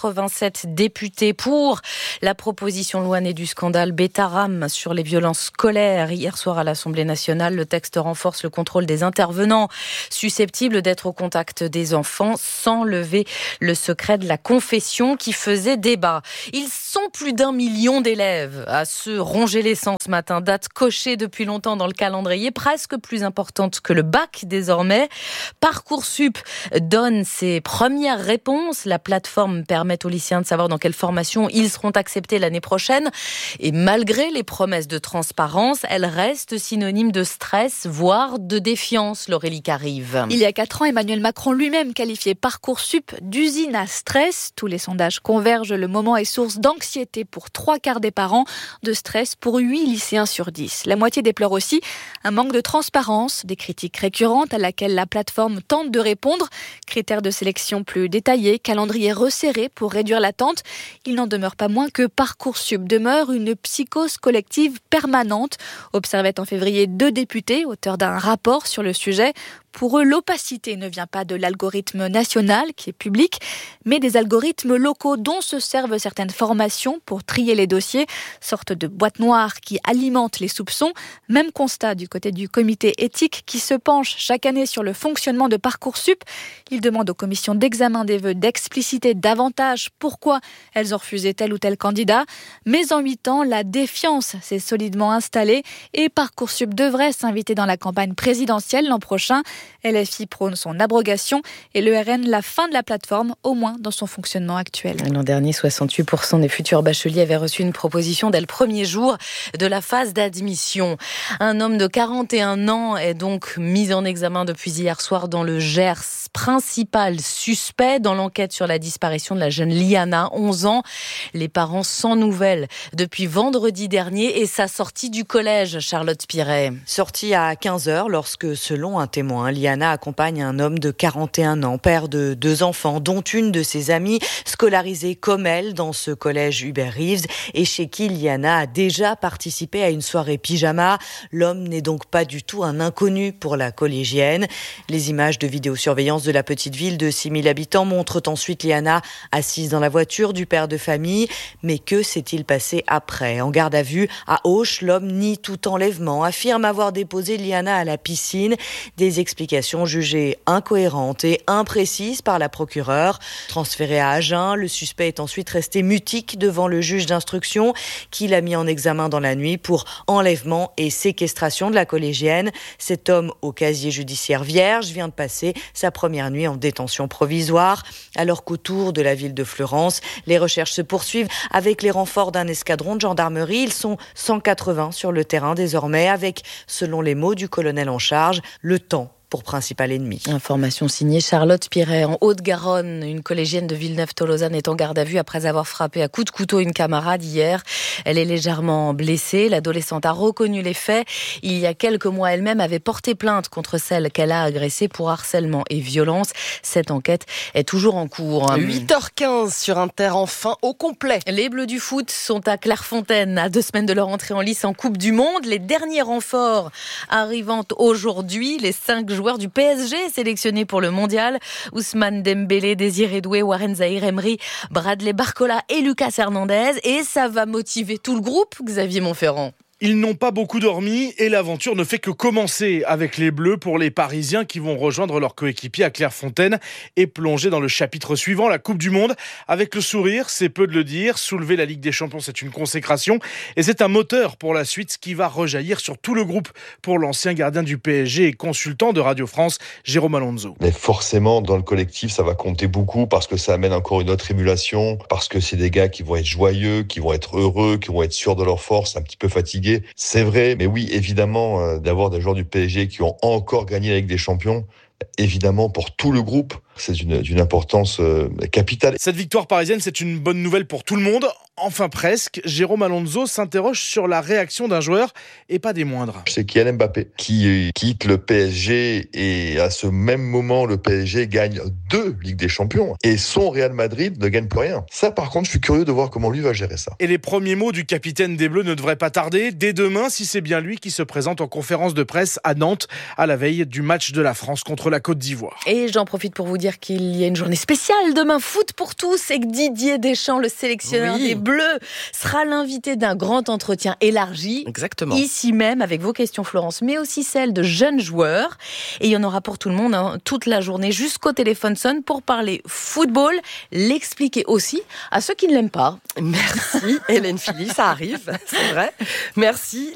187 députés pour la proposition de loi née du scandale Betaram sur les violences scolaires. Hier soir à l'Assemblée nationale, le texte renforce le contrôle des intervenants susceptibles d'être au contact des enfants sans lever le secret de la confession qui faisait débat. Ils sont plus d'1 million d'élèves à se ronger les sangs ce matin. Date cochée depuis longtemps dans le calendrier, presque plus importante que le bac désormais. Parcoursup donne ses premières réponses. La plateforme permet aux lycéens de savoir dans quelle formation ils seront acceptés l'année prochaine. Et malgré les promesses de transparence, elle reste synonyme de stress, voire de défiance, Laurélie Carive. Il y a 4 ans, Emmanuel Macron lui-même qualifiait Parcoursup d'usine à stress. Tous les sondages convergent, le moment est source d'anxiété pour 3/4 des parents, de stress pour 8 lycéens sur 10. La moitié déplore aussi un manque de transparence, des critiques récurrentes à laquelle la plateforme tente de répondre. Critères de sélection plus détaillés, calendrier resserré pour réduire l'attente. Il n'en demeure pas moins que Parcoursup demeure une psychose collective permanente, observait en février 2 députés, auteurs d'un rapport sur le sujet. Pour eux, l'opacité ne vient pas de l'algorithme national, qui est public, mais des algorithmes locaux dont se servent certaines formations pour trier les dossiers, sorte de boîte noire qui alimente les soupçons. Même constat du côté du comité éthique qui se penche chaque année sur le fonctionnement de Parcoursup. Il demande aux commissions d'examen des vœux d'expliciter davantage pourquoi elles ont refusé tel ou tel candidat. Mais en 8 ans, la défiance s'est solidement installée et Parcoursup devrait s'inviter dans la campagne présidentielle l'an prochain. LFI prône son abrogation et le RN la fin de la plateforme, au moins dans son fonctionnement actuel. L'an dernier, 68% des futurs bacheliers avaient reçu une proposition dès le premier jour de la phase d'admission. Un homme de 41 ans est donc mis en examen depuis hier soir dans le Gers, principal suspect dans l'enquête sur la disparition de la jeune Liana, 11 ans. Les parents sans nouvelles depuis vendredi dernier et sa sortie du collège, Charlotte Piret. Sortie à 15h lorsque, selon un témoin, Liana accompagne un homme de 41 ans, père de 2 enfants, dont une de ses amies, scolarisée comme elle dans ce collège Hubert Reeves, et chez qui Liana a déjà participé à une soirée pyjama. L'homme n'est donc pas du tout un inconnu pour la collégienne. Les images de vidéosurveillance de la petite ville de 6000 habitants montrent ensuite Liana assise dans la voiture du père de famille. Mais que s'est-il passé après ? En garde à vue, à Auch, l'homme nie tout enlèvement, affirme avoir déposé Liana à la piscine. Des explications jugées incohérentes et imprécises par la procureure. Transféré à Agen, le suspect est ensuite resté mutique devant le juge d'instruction qui l'a mis en examen dans la nuit pour enlèvement et séquestration de la collégienne. Cet homme au casier judiciaire vierge vient de passer sa première nuit en détention provisoire. Alors qu'autour de la ville de Fleurance, les recherches se poursuivent avec les renforts d'un escadron de gendarmerie. Ils sont 180 sur le terrain désormais avec, selon les mots du colonel en charge, le temps pour principal ennemi. Information signée Charlotte Piret. En Haute-Garonne, une collégienne de Villeneuve-Tolosane est en garde à vue après avoir frappé à coups de couteau une camarade hier. Elle est légèrement blessée. L'adolescente a reconnu les faits. Il y a quelques mois, elle-même avait porté plainte contre celle qu'elle a agressée pour harcèlement et violence. Cette enquête est toujours en cours. 8h15 sur Inter, enfin au complet. Les Bleus du foot sont à Clairefontaine, à 2 semaines de leur entrée en lice en Coupe du Monde. Les derniers renforts arrivant aujourd'hui, les 5 joueurs du PSG sélectionnés pour le mondial. Ousmane Dembélé, Désiré Doué, Warren Zaïre-Emery, Bradley Barcola et Lucas Hernandez. Et ça va motiver tout le groupe, Xavier Montferrand. Ils n'ont pas beaucoup dormi et l'aventure ne fait que commencer avec les Bleus pour les Parisiens qui vont rejoindre leurs coéquipiers à Clairefontaine et plonger dans le chapitre suivant, la Coupe du Monde. Avec le sourire, c'est peu de le dire, soulever la Ligue des Champions, c'est une consécration et c'est un moteur pour la suite qui va rejaillir sur tout le groupe pour l'ancien gardien du PSG et consultant de Radio France, Jérôme Alonso. Mais forcément, dans le collectif, ça va compter beaucoup parce que ça amène encore une autre émulation, parce que c'est des gars qui vont être joyeux, qui vont être heureux, qui vont être sûrs de leur force, un petit peu fatigués. C'est vrai, mais oui, évidemment, d'avoir des joueurs du PSG qui ont encore gagné la Ligue des Champions, évidemment, pour tout le groupe, c'est d'une importance capitale. Cette victoire parisienne, c'est une bonne nouvelle pour tout le monde. Enfin presque. Jérôme Alonso s'interroge sur la réaction d'un joueur et pas des moindres. C'est Kylian Mbappé qui quitte le PSG et à ce même moment, le PSG gagne 2 Ligues des Champions et son Real Madrid ne gagne plus rien. Ça, par contre, je suis curieux de voir comment lui va gérer ça. Et les premiers mots du capitaine des Bleus ne devraient pas tarder. Dès demain, si c'est bien lui qui se présente en conférence de presse à Nantes à la veille du match de la France contre la Côte d'Ivoire. Et j'en profite pour vous dire qu'il y a une journée spéciale demain, foot pour tous, et que Didier Deschamps, le sélectionneur des Bleus, sera l'invité d'un grand entretien élargi. Exactement. Ici même, avec vos questions, Florence, mais aussi celles de jeunes joueurs. Et il y en aura pour tout le monde, toute la journée, jusqu'au téléphone sonne pour parler football, l'expliquer aussi à ceux qui ne l'aiment pas. Merci Hélène Philly, ça arrive, c'est vrai. Merci.